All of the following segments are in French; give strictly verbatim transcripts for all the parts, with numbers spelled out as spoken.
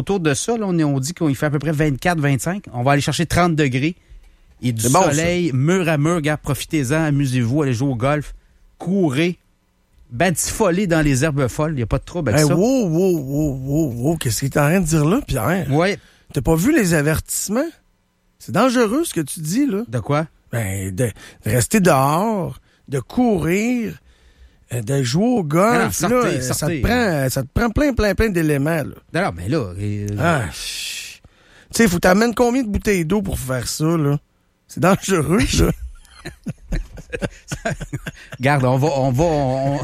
autour de ça. Là, on, on dit qu'il fait à peu près vingt-quatre vingt-cinq. On va aller chercher trente degrés. Et du bon, soleil, ça. Mur à mur. Regarde, profitez-en, amusez-vous, allez jouer au golf, courez, batifolez dans les herbes folles. Il n'y a pas de trouble avec hey, ça. Wow, wow, wow, wow, wow. Qu'est-ce que tu es en train de dire là, Pierre? Oui. T'as pas vu les avertissements? C'est dangereux ce que tu dis, là. De quoi? Ben, de, de rester dehors, de courir, de jouer au golf, non, non, sortez, là, sortez, ça te prend, ça te prend plein, plein, plein d'éléments, là. Non, non, mais là... Euh, ah, tu sais, faut t'amener combien de bouteilles d'eau pour faire ça, là? C'est dangereux, ça. Regarde, on va... On va on...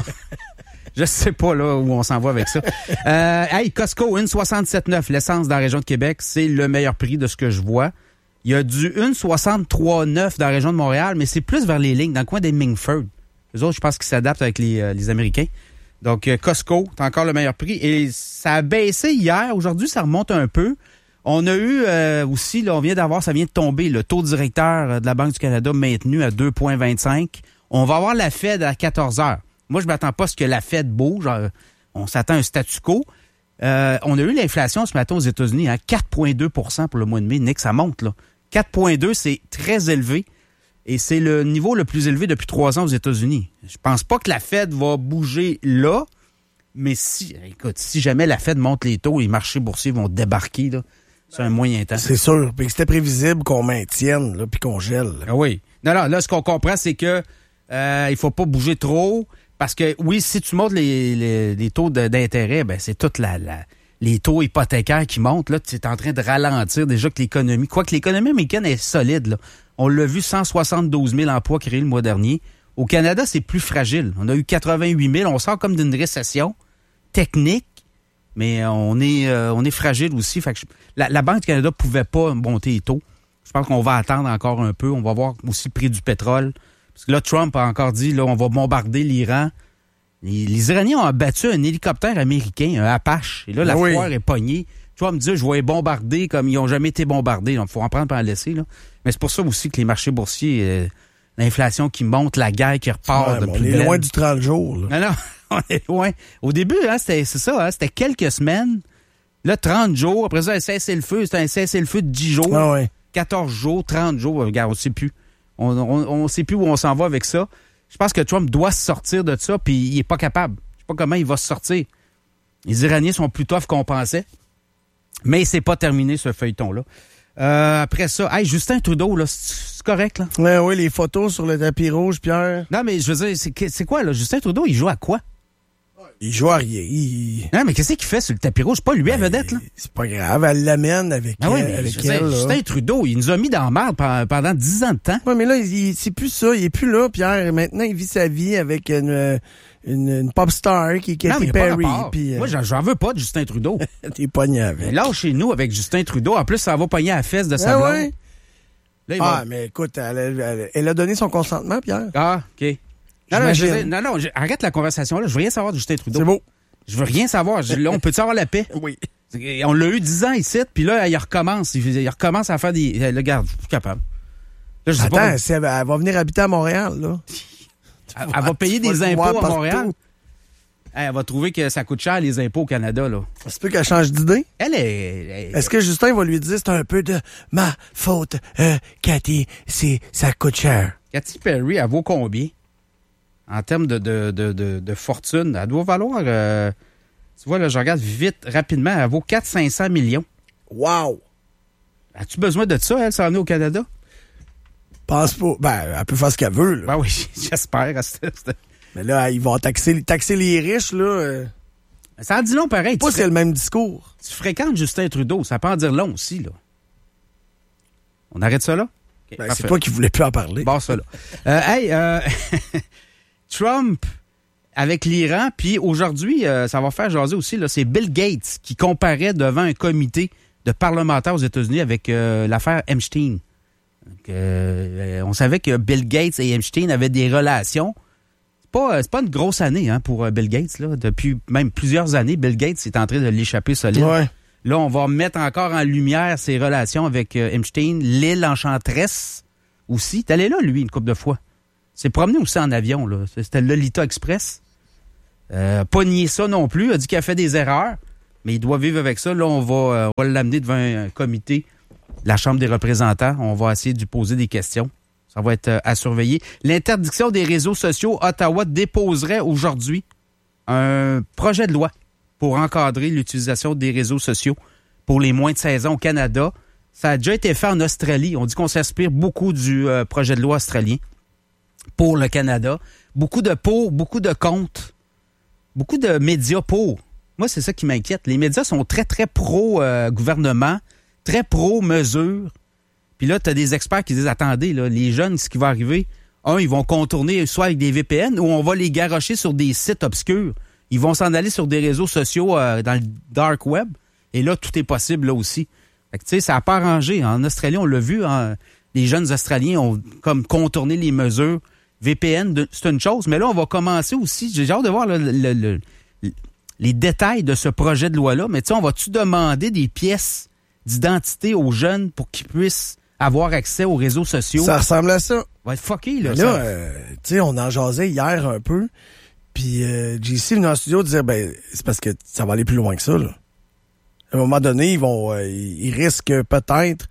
Je sais pas là où on s'en va avec ça. Euh, hey, Costco, une soixante-sept neuf, l'essence dans la région de Québec, c'est le meilleur prix de ce que je vois. Il y a du une soixante-trois neuf dans la région de Montréal, mais c'est plus vers les lignes, dans le coin des Mingford. Les autres, je pense qu'ils s'adaptent avec les, euh, les Américains. Donc, euh, Costco, c'est encore le meilleur prix. Et ça a baissé hier. Aujourd'hui, ça remonte un peu. On a eu euh, aussi, là, on vient d'avoir, ça vient de tomber, le taux directeur de la Banque du Canada maintenu à deux virgule vingt-cinq. On va avoir la Fed à quatorze heures. Moi, je m'attends pas à ce que la Fed bouge. On s'attend à un statu quo. Euh, on a eu l'inflation ce matin aux États-Unis à quatre virgule deux pour cent pour le mois de mai. Nick, ça monte, là. quatre virgule deux, c'est très élevé. Et c'est le niveau le plus élevé depuis trois ans aux États-Unis. Je pense pas que la Fed va bouger là, mais si, écoute, si jamais la Fed monte les taux, les marchés boursiers vont débarquer, là. C'est un moyen temps. C'est sûr. Puis c'était prévisible qu'on maintienne, là, puis qu'on gèle. Ah oui. Non, non, là, ce qu'on comprend, c'est que euh, il faut pas bouger trop. Parce que, oui, si tu montes les, les, les taux de, d'intérêt, ben c'est toute la, la les taux hypothécaires qui montent. Là, tu es en train de ralentir déjà que l'économie. Quoique l'économie américaine est solide, là. On l'a vu, cent soixante-douze mille emplois créés le mois dernier. Au Canada, c'est plus fragile. On a eu quatre-vingt-huit mille. On sort comme d'une récession technique, mais on est euh, on est fragile aussi. Fait que je, la, la Banque du Canada pouvait pas monter les taux. Je pense qu'on va attendre encore un peu. On va voir aussi le prix du pétrole. Parce que là, Trump a encore dit, là, on va bombarder l'Iran. Les, les Iraniens ont abattu un hélicoptère américain, un Apache. Et là, la oui. foire est pognée. Trump me dit, je vais les bombarder comme ils n'ont jamais été bombardés. Donc, il faut en prendre et en laisser, là. Mais c'est pour ça aussi que les marchés boursiers, euh, l'inflation qui monte, la guerre qui repart ouais, de on plus est belle. loin du trente jours, là. Non, non, on est loin. Au début, hein, c'était, c'est ça, hein, c'était quelques semaines. Là, trente jours. Après ça, un cessez-le-feu. C'était un cessez-le-feu de dix jours. Ah ouais. quatorze jours, trente jours. Regarde, on ne sait plus. On ne sait plus où on s'en va avec ça. Je pense que Trump doit se sortir de ça, puis il est pas capable. Je sais pas comment il va se sortir. Les Iraniens sont plus tough qu'on pensait. Mais c'est pas terminé, ce feuilleton-là. Euh, après ça, hey, Justin Trudeau, là, c'est correct, là? Ouais, oui, les photos sur le tapis rouge, Pierre. Non, mais je veux dire, c'est, c'est quoi, là? Justin Trudeau, il joue à quoi? Il joue à rien. Il... Non, mais qu'est-ce qu'il fait sur le tapis rouge? C'est pas lui à vedette, là? C'est pas grave, elle l'amène avec ah oui, elle. Mais avec je veux elle dire, Justin Trudeau, il nous a mis dans la merde pendant dix ans de temps. Oui, mais là, il, c'est plus ça. Il est plus là, Pierre. Maintenant, il vit sa vie avec une, une, une pop star qui est Katy Perry. Pis, euh... Moi, j'en, j'en veux pas de Justin Trudeau. T'es pogné avec. Là, chez nous, avec Justin Trudeau, en plus, ça va pogner à la fesse de sa ah blonde. Ouais? Là, ah, va... mais écoute, elle, elle, elle a donné son consentement, Pierre. Ah, OK. Non, non, je, non, non, je, arrête la conversation, là. Je veux rien savoir de Justin Trudeau. C'est beau. Je veux rien savoir. Je, là, on peut-tu avoir la paix? Oui. On l'a eu dix ans ici, puis là, il recommence. Il, il recommence à faire des... Le garde, je suis plus capable. Là, je sais Attends, pas, si elle, elle va venir habiter à Montréal, là. Elle, elle va payer des impôts à Montréal. Hey, elle va trouver que ça coûte cher, les impôts au Canada, là. C'est peut qu'elle change d'idée? Elle est... Elle... Est-ce que Justin va lui dire c'est un peu de ma faute, euh, Cathy, c'est, ça coûte cher? Katy Perry, elle vaut combien? En termes de, de, de, de, de fortune, elle doit valoir... Euh, tu vois, là, je regarde vite, rapidement, elle vaut quatre cents à cinq cents millions. Wow! As-tu besoin de ça, elle, s'en est au Canada? Pense pas. Ben, elle peut faire ce qu'elle veut, là. Ben oui, j'espère. Mais là, ils vont taxer, taxer les riches, là. Euh... Ça en dit long pareil. Pas si c'est le même discours. Tu fréquentes Justin Trudeau, ça peut en dire long aussi, là. On arrête ça, là? Okay, ben, c'est toi qui voulais plus en parler. Bon, ça, là. euh, hey, euh, Trump avec l'Iran, puis aujourd'hui, euh, ça va faire jaser aussi, là, c'est Bill Gates qui comparait devant un comité de parlementaires aux États-Unis avec euh, l'affaire Epstein. Donc, euh, on savait que Bill Gates et Epstein avaient des relations. C'est pas, c'est pas une grosse année hein, pour Bill Gates. Là. Depuis même plusieurs années, Bill Gates est en train de l'échapper solide. Ouais. Là, on va mettre encore en lumière ses relations avec euh, Epstein. L'île Enchanteresse aussi. T'es allé là, lui, une couple de fois. C'est promené aussi en avion. Là. C'était le Lolita Express. Euh, pas nier ça non plus. Il a dit qu'il a fait des erreurs. mais il doit vivre avec ça. Là, on va, euh, on va l'amener devant un comité de la Chambre des représentants. On va essayer de lui poser des questions. Ça va être euh, à surveiller. L'interdiction des réseaux sociaux, Ottawa déposerait aujourd'hui un projet de loi pour encadrer l'utilisation des réseaux sociaux pour les moins de seize ans au Canada. Ça a déjà été fait en Australie. On dit qu'on s'inspire beaucoup du euh, projet de loi australien pour le Canada. Beaucoup de pour, beaucoup de contre, beaucoup de médias pour. Moi, c'est ça qui m'inquiète. Les médias sont très, très pro-gouvernement, euh, très pro-mesure. Puis là, tu as des experts qui disent, attendez, là, les jeunes, ce qui va arriver, un, ils vont contourner soit avec des V P N ou on va les garrocher sur des sites obscurs. Ils vont s'en aller sur des réseaux sociaux euh, dans le dark web. Et là, tout est possible là aussi. Fait que, tu sais, ça n'a pas arrangé. En Australie, on l'a vu, hein, les jeunes Australiens ont comme contourné les mesures. V P N, de, c'est une chose. Mais là, on va commencer aussi, j'ai hâte de voir le, le, le, le, les détails de ce projet de loi-là. Mais tu sais, on va-tu demander des pièces d'identité aux jeunes pour qu'ils puissent avoir accès aux réseaux sociaux? Ça ressemble à ça. Va être fucké, là. Mais là, euh, tu sais, on en jasait hier un peu. Puis euh, J C venu en studio disait, ben, c'est parce que ça va aller plus loin que ça, là. À un moment donné, ils vont, euh, ils risquent peut-être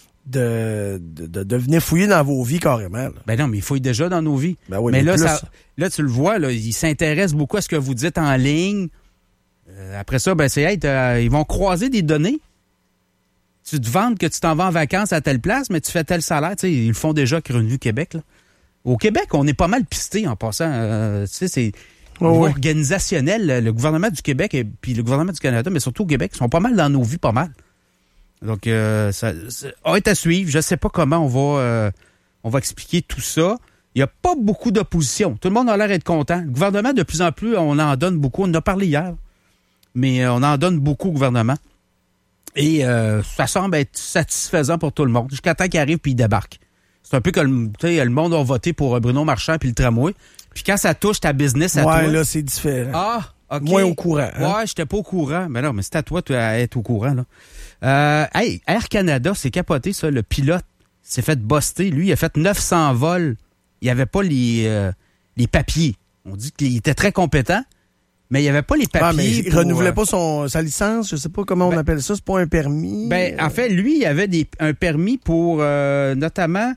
de, de, de, de venir fouiller dans vos vies carrément. Là. Ben non, mais ils fouillent déjà dans nos vies. Ben oui, mais mais là, plus... ça, là, tu le vois, là, ils s'intéressent beaucoup à ce que vous dites en ligne. Euh, après ça, ben c'est, hey, ils vont croiser des données. Tu te vantes que tu t'en vas en vacances à telle place, mais tu fais tel salaire. Tu sais, ils le font déjà avec Revenu Québec. Là. Au Québec, on est pas mal pisté en passant. Euh, tu sais, c'est... Au niveau organisationnel, le gouvernement du Québec et puis le gouvernement du Canada, mais surtout au Québec, sont pas mal dans nos vies, pas mal. Donc, euh, ça, ça va être à suivre. Je ne sais pas comment on va, euh, on va expliquer tout ça. Il n'y a pas beaucoup d'opposition. Tout le monde a l'air d'être content. Le gouvernement, de plus en plus, on en donne beaucoup. On en a parlé hier, mais on en donne beaucoup au gouvernement. Et euh, ça semble être satisfaisant pour tout le monde, jusqu'à temps qu'il arrive puis il débarque. C'est un peu comme, tu sais, le monde a voté pour Bruno Marchand puis le tramway. Puis quand ça touche ta business à ouais, toi... Ouais, là, c'est différent. Ah, OK. Moins au courant. Hein? Ouais, j'étais pas au courant. Mais non, mais c'est à toi d'être au courant, là. Euh, hey, Air Canada, c'est capoté, ça. Le pilote s'est fait buster. Lui, il a fait neuf cents vols. Il n'y avait pas les, euh, les papiers. On dit qu'il était très compétent, mais il n'y avait pas les papiers. Ah, mais il pour, renouvelait euh... pas son, sa licence. Je sais pas comment ben, on appelle ça. C'est pas un permis. Ben, en fait, lui, il avait des, un permis pour, euh, notamment...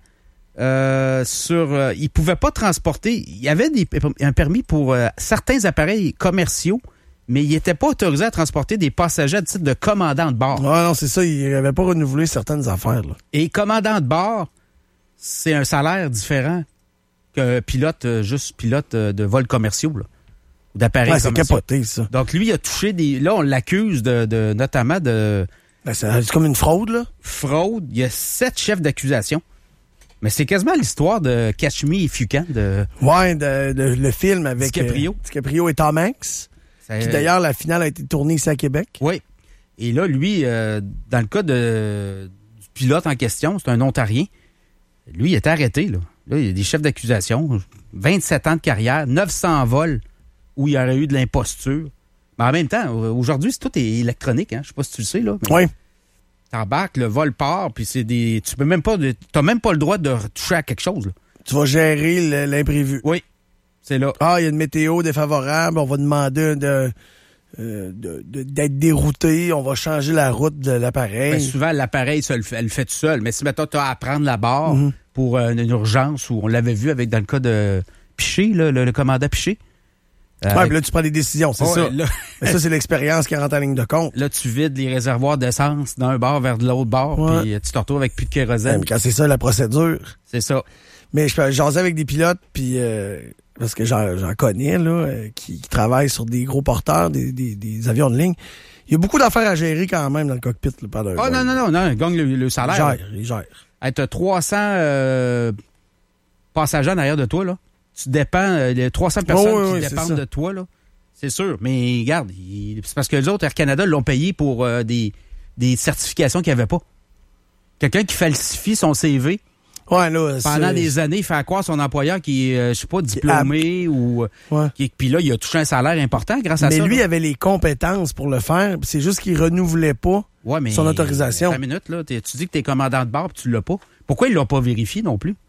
Euh, sur, euh, il pouvait pas transporter. Il y avait des, un permis pour euh, certains appareils commerciaux, mais il n'était pas autorisé à transporter des passagers à titre de commandant de bord. Ah non, c'est ça. Il n'avait pas renouvelé certaines affaires. Là. Et commandant de bord, c'est un salaire différent que pilote, euh, juste pilote euh, de vols commerciaux, là, ou d'appareils ouais, c'est commerciaux. Capoté, ça. Donc lui, il a touché des. Là, on l'accuse de, de notamment de. Ben, c'est, c'est comme une fraude, là. Fraude. Il y a sept chefs d'accusation. Mais c'est quasiment l'histoire de Catch Me If You Can. De... Ouais, de, de, le film avec DiCaprio. Euh, DiCaprio et Tom Hanks. Ça, qui d'ailleurs, la finale a été tournée ici à Québec. Oui. Et là, lui, euh, dans le cas de, du pilote en question, c'est un Ontarien. Lui, il était arrêté. Là, là il y a des chefs d'accusation. vingt-sept ans de carrière, neuf cents vols où il y aurait eu de l'imposture. Mais en même temps, aujourd'hui, c'est tout est électronique. Hein? Je sais pas si tu le sais. Là. Oui. T'embarques, le vol part, puis c'est des. Tu peux même pas. T'as même pas le droit de toucher à quelque chose. Là. Tu vas gérer l'imprévu. Oui. C'est là. Ah, il y a une météo défavorable, on va demander de, euh, de, de, d'être dérouté, on va changer la route de l'appareil. Ben, souvent, l'appareil, ça, elle, elle le fait tout seul. Mais si, mettons, tu as à prendre la barre mm-hmm. pour euh, une urgence, ou on l'avait vu avec dans le cas de Piché, là, le, le commandant Piché. Euh, ouais, puis là, tu prends des décisions, c'est ouais, ça. Là, mais ça, c'est l'expérience qui rentre en ligne de compte. Là, tu vides les réservoirs d'essence d'un bord vers de l'autre bord, ouais. puis tu te retrouves avec plus de kérosène. Ouais, quand c'est ça, la procédure. C'est ça. Mais je jasais avec des pilotes, puis euh, parce que j'en, j'en connais, là, euh, qui, qui travaillent sur des gros porteurs, des, des, des avions de ligne. Il y a beaucoup d'affaires à gérer quand même dans le cockpit. Là, pendant oh non, non, non, non, il gagne le, le salaire. Il gère, il gère. Hey, t'as trois cents euh, passagers en arrière de toi, là. Tu dépends, euh, les trois cents personnes oh, oui, qui oui, dépendent de toi, là. C'est sûr, mais regarde, il, c'est parce que les autres, Air Canada, l'ont payé pour euh, des, des certifications qu'il n'y avait pas. Quelqu'un qui falsifie son C V ouais, là, pendant c'est... des années, il fait à quoi son employeur qui est, euh, je sais pas, diplômé ou... Ouais. Qui, puis là, il a touché un salaire important grâce à mais ça. Mais lui là. avait les compétences pour le faire, c'est juste qu'il renouvelait pas ouais, mais son autorisation. Cinq minutes, là, tu dis que tu es commandant de bord et tu l'as pas. Pourquoi il l'a pas vérifié non plus?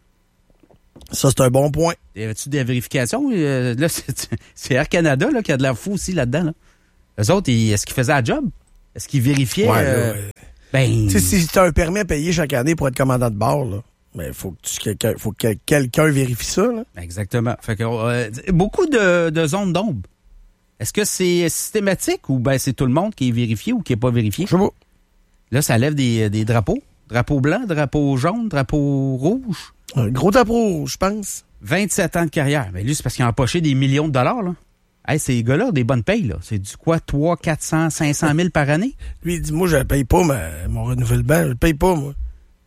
Ça, c'est un bon point. Y avait-tu des vérifications? Euh, là, c'est, c'est Air Canada là, qui a de la fou aussi là-dedans. Là. Eux autres, ils, est-ce qu'ils faisaient la job? Est-ce qu'ils vérifiaient? Ouais, euh, là, ouais. Ben, Tu sais, si tu as un permis à payer chaque année pour être commandant de bord, là, ben, faut que tu, quelqu'un, faut que quelqu'un vérifie ça, là. exactement. Fait que, euh, beaucoup de, de zones d'ombre. Est-ce que c'est systématique ou ben c'est tout le monde qui est vérifié ou qui n'est pas vérifié? Je sais pas. Là, ça lève des, des drapeaux. Drapeau blanc, drapeau jaune, drapeau rouge. Un gros drapeau, je pense. vingt-sept ans de carrière. Mais lui, c'est parce qu'il a empoché des millions de dollars, là. Hey, ces gars-là ont des bonnes payes, là. C'est du quoi, trois, quatre cents, cinq cent mille par année? Lui, il dit, moi, je ne paye pas ma, mon renouvellement. Je le paye pas, moi.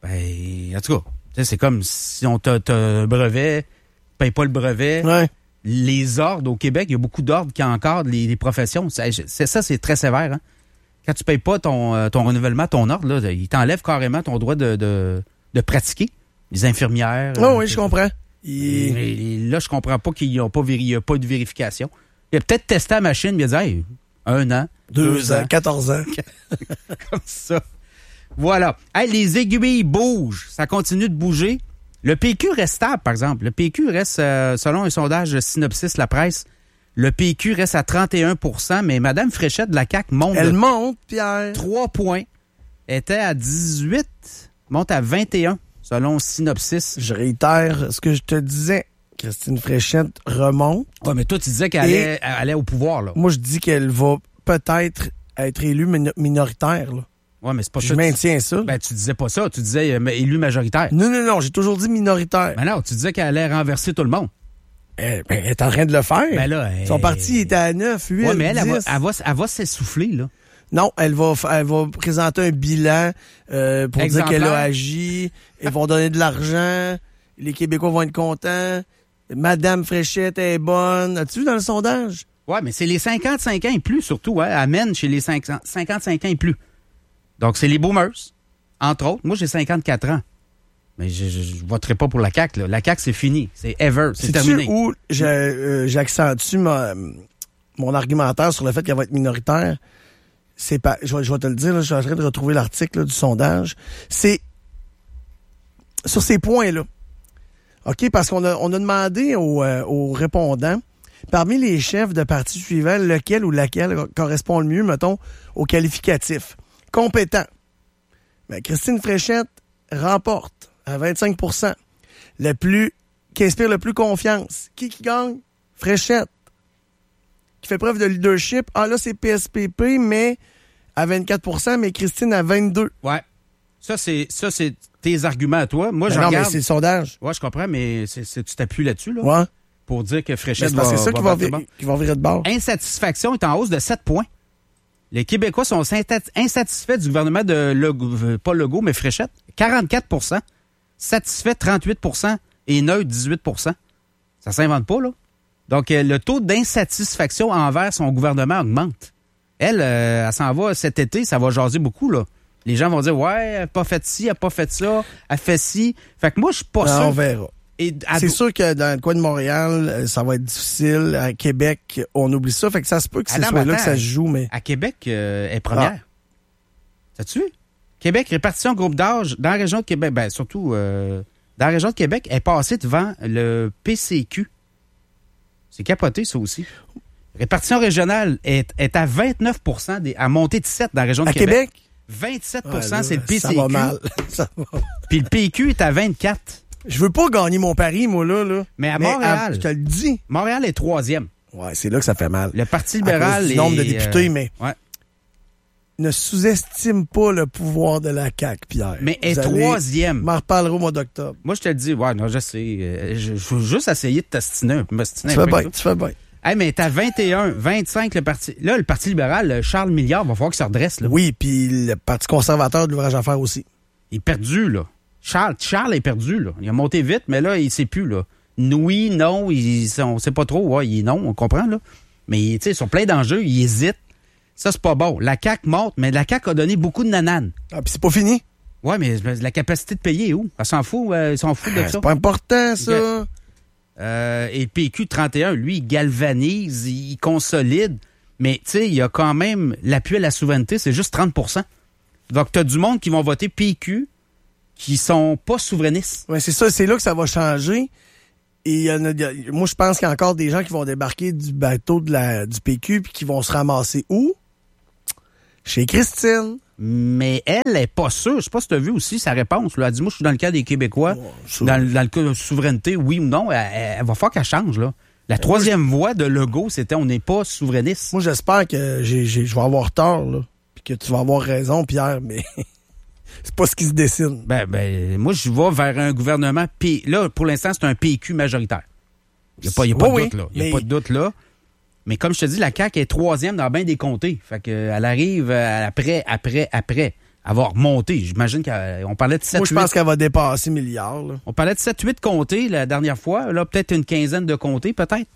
Ben, en tout cas, tu sais, c'est comme si on t'a, t'a un brevet, tu payes pas le brevet. Ouais. Les ordres au Québec, il y a beaucoup d'ordres qui encadrent les, les professions. C'est, c'est ça, c'est très sévère, hein. Quand tu payes pas ton, ton renouvellement, ton ordre, là, il t'enlève carrément ton droit de, de, de pratiquer. Les infirmières. Oh, euh, oui, je comprends. Il... Mais là, je comprends pas qu'il n'y a pas, véri- il y a pas de vérification. Il a peut-être testé la machine, il a dit, hey, un an, Deux, deux ans, ans. quatorze ans. Comme ça. Voilà. Hey, les aiguilles bougent. Ça continue de bouger. Le P Q reste stable, par exemple. Le P Q reste, euh, selon un sondage de Synopsis, la presse, le P Q reste à trente et un pour cent, mais Mme Fréchette de la C A Q monte Elle de monte, Pierre. trois points. Était à dix-huit, monte à vingt et un, selon Synopsis. Je réitère ce que je te disais. Christine Fréchette remonte. Ouais, mais toi, tu disais qu'elle Et- allait, elle allait au pouvoir, là. Moi, je dis qu'elle va peut-être être élue min- minoritaire, là. Ouais, mais c'est pas Je ça. tu- maintiens ça. Ben, tu disais pas ça. Tu disais euh, élu majoritaire. Non, non, non, j'ai toujours dit minoritaire. Ben non, tu disais qu'elle allait renverser tout le monde. Elle, ben, elle est en train de le faire. Ben là, Son elle- parti était à neuf, huit, Ouais, mais elle, elle va, dix. elle va, elle va s'essouffler, là. Non, elle va, f- elle va présenter un bilan euh, pour Exemplaire. dire qu'elle a agi. Ils vont donner de l'argent. Les Québécois vont être contents. Madame Fréchette est bonne. As-tu vu dans le sondage? Ouais, mais c'est les cinquante-cinq ans et plus, surtout, hein. Elle mène chez les cinquante cinquante-cinq ans et plus. Donc, c'est les boomers, entre autres. Moi, j'ai cinquante-quatre ans. Mais je, je, je voterai pas pour la C A Q, là. La C A Q, c'est fini. C'est ever. C'est Sais-tu terminé. où je- euh, j'accentue ma- mon argumentaire sur le fait qu'elle va être minoritaire? C'est pas, je vais, je vais te le dire, là, je suis en train de retrouver l'article là, du sondage. C'est sur ces points-là. OK? Parce qu'on a, on a demandé aux, euh, aux répondants, parmi les chefs de parti suivants, lequel ou laquelle correspond le mieux, mettons, au qualificatif. Compétent. Ben, Christine Fréchette remporte à vingt-cinq pour cent. Le plus, qui inspire le plus confiance. Qui qui gagne? Fréchette. Qui fait preuve de leadership. Ah là, c'est P S P P, mais à vingt-quatre pour cent, mais Christine à vingt-deux. Ouais. Ça, c'est, ça, c'est tes arguments à toi. Moi, Ben je non, regarde. mais c'est le sondage. Ouais, je comprends, mais c'est, c'est- tu t'appuies là-dessus, là. Ouais. Pour dire que Mais Fréchette c'est va, parce que c'est ça qui va, battre vi- le bord. qui va virer de bord. Insatisfaction est en hausse de sept points. Les Québécois sont insat- insatisfaits du gouvernement de Legault, euh, pas Legault, mais Fréchette. quarante-quatre pour cent. Satisfait, trente-huit pour cent. Et neutre, dix-huit pour cent. Ça s'invente pas, là. Donc, euh, le taux d'insatisfaction envers son gouvernement augmente. Elle, euh, elle s'en va cet été, ça va jaser beaucoup, là. Les gens vont dire, ouais, elle n'a pas fait ci, elle n'a pas fait ça, elle fait ci. Fait que moi, je suis pas Ah, on sûr. verra. Et à- C'est sûr que dans le coin de Montréal, euh, ça va être difficile. À Québec, on oublie ça. Fait que ça se peut que ce Adam, soit là que attends. ça se joue, mais... À Québec, euh, elle est première. Sais-tu? Québec, répartition groupe d'âge dans la région de Québec, ben surtout euh, dans la région de Québec, elle est passée devant le P C Q. C'est capoté, ça aussi. Répartition régionale est, est à vingt-neuf pour cent, des, à monter de sept dans la région de À Québec. Québec? vingt-sept pour cent, Ouais, là, c'est le P C Q. Ça va mal. Ça va. Puis le P Q est à vingt-quatre. Je veux pas gagner mon pari, moi, là. là. Mais à Montréal. je te le dis. Montréal est troisième. Ouais, c'est là que ça fait mal. Le Parti À libéral cause du est... nombre de députés, euh, mais ouais. ne sous-estime pas le pouvoir de la C A Q, Pierre. Mais Vous est allez- troisième. On m'en reparlera au mois d'octobre. Moi, je te le dis, ouais, non, je sais. euh, Je, je veux juste essayer de t'astiner un peu. m'astiner Tu un fais peu bien, avec tu fais bien. ça. Hey, mais t'as vingt et un, vingt-cinq le parti. Là, le Parti libéral, le Charles Milliard, va falloir qu'il se redresse, là. Oui, puis le Parti conservateur de l'ouvrage à faire aussi. Il est perdu, là. Charles, Charles est perdu, là. Il a monté vite, mais là, il sait plus, là. Oui, non, il, on sait pas trop. Ouais, il est non, on comprend, là. Mais, tu sais, ils sont pleins d'enjeux, il hésite. Ça, c'est pas bon. La C A Q monte, mais la C A Q a donné beaucoup de nananes. Ah, puis c'est pas fini. Ouais, mais la capacité de payer est où? Elle s'en fout, euh, ils s'en foutent de Ah, ça. c'est pas important, ça. Euh, et le P Q trente et un, lui, il galvanise, il consolide, mais tu sais, il y a quand même l'appui à la souveraineté, c'est juste trente pour cent. Donc, tu as du monde qui vont voter P Q qui sont pas souverainistes. Ouais, c'est ça, c'est là que ça va changer. Et il y en a, il y a- moi, je pense qu'il y a encore des gens qui vont débarquer du bateau de la, du P Q puis qui vont se ramasser où? Chez Christine. Mais elle est pas sûre. Je sais pas si tu as vu aussi sa réponse. Là. Elle dit, moi, je suis dans le cas des Québécois. Oh, dans, dans le cas de souveraineté, oui ou non. Elle, elle, elle va falloir qu'elle change, là. La troisième moi, voie de Legault, c'était on n'est pas souverainiste. Moi, j'espère que j'ai, j'ai, je vais avoir tort, là. Puis que tu vas avoir raison, Pierre, mais c'est pas ce qui se dessine. Ben, ben, moi, je vais vers un gouvernement. P... Là, pour l'instant, c'est un P Q majoritaire. Il n'y a pas, y a pas oui, de doute, là. Il n'y a mais... pas de doute, là. Mais comme je te dis, la C A Q est troisième dans bien des comtés. Fait qu'elle arrive après, après, après avoir monté. J'imagine qu'on parlait de sept huit. Moi, je pense qu'elle va dépasser milliards. Là. On parlait de sept huit comtés la dernière fois. Là, peut-être une quinzaine de comtés, peut-être.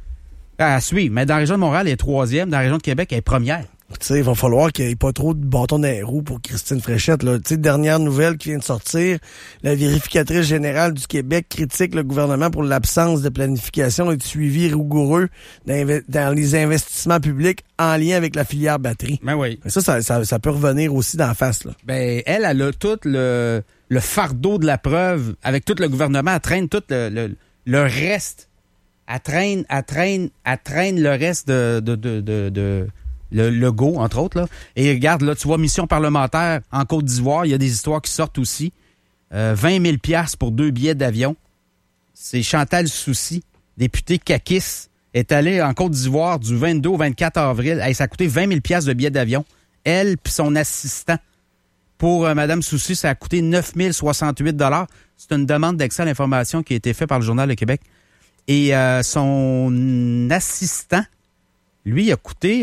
À suivre. Mais dans la région de Montréal, elle est troisième. Dans la région de Québec, elle est première. Tu sais, il va falloir qu'il n'y ait pas trop de bâtons dans les roues pour Christine Fréchette. Tu sais, dernière nouvelle qui vient de sortir, la vérificatrice générale du Québec critique le gouvernement pour l'absence de planification et de suivi rigoureux dans, dans les investissements publics en lien avec la filière batterie. Ben oui. Mais ça, ça, ça, ça peut revenir aussi d'en face. Là. Ben, elle, elle a tout le, le fardeau de la preuve avec tout le gouvernement. Elle traîne tout le, le, le reste. Elle traîne, elle traîne, elle traîne le reste de... de, de, de, de le Legault, entre autres. Là. Et regarde, là, tu vois, mission parlementaire en Côte d'Ivoire, il y a des histoires qui sortent aussi. Euh, vingt mille dollars pour deux billets d'avion. C'est Chantal Soucy, députée Kakis, est allée en Côte d'Ivoire du vingt-deux au vingt-quatre avril. Hey, ça a coûté vingt mille dollars de billets d'avion. Elle puis son assistant. Pour euh, Mme Soucy, ça a coûté neuf mille soixante-huit dollars. C'est une demande d'accès à l'information qui a été faite par le Journal de Québec. Et euh, son assistant, lui, il a coûté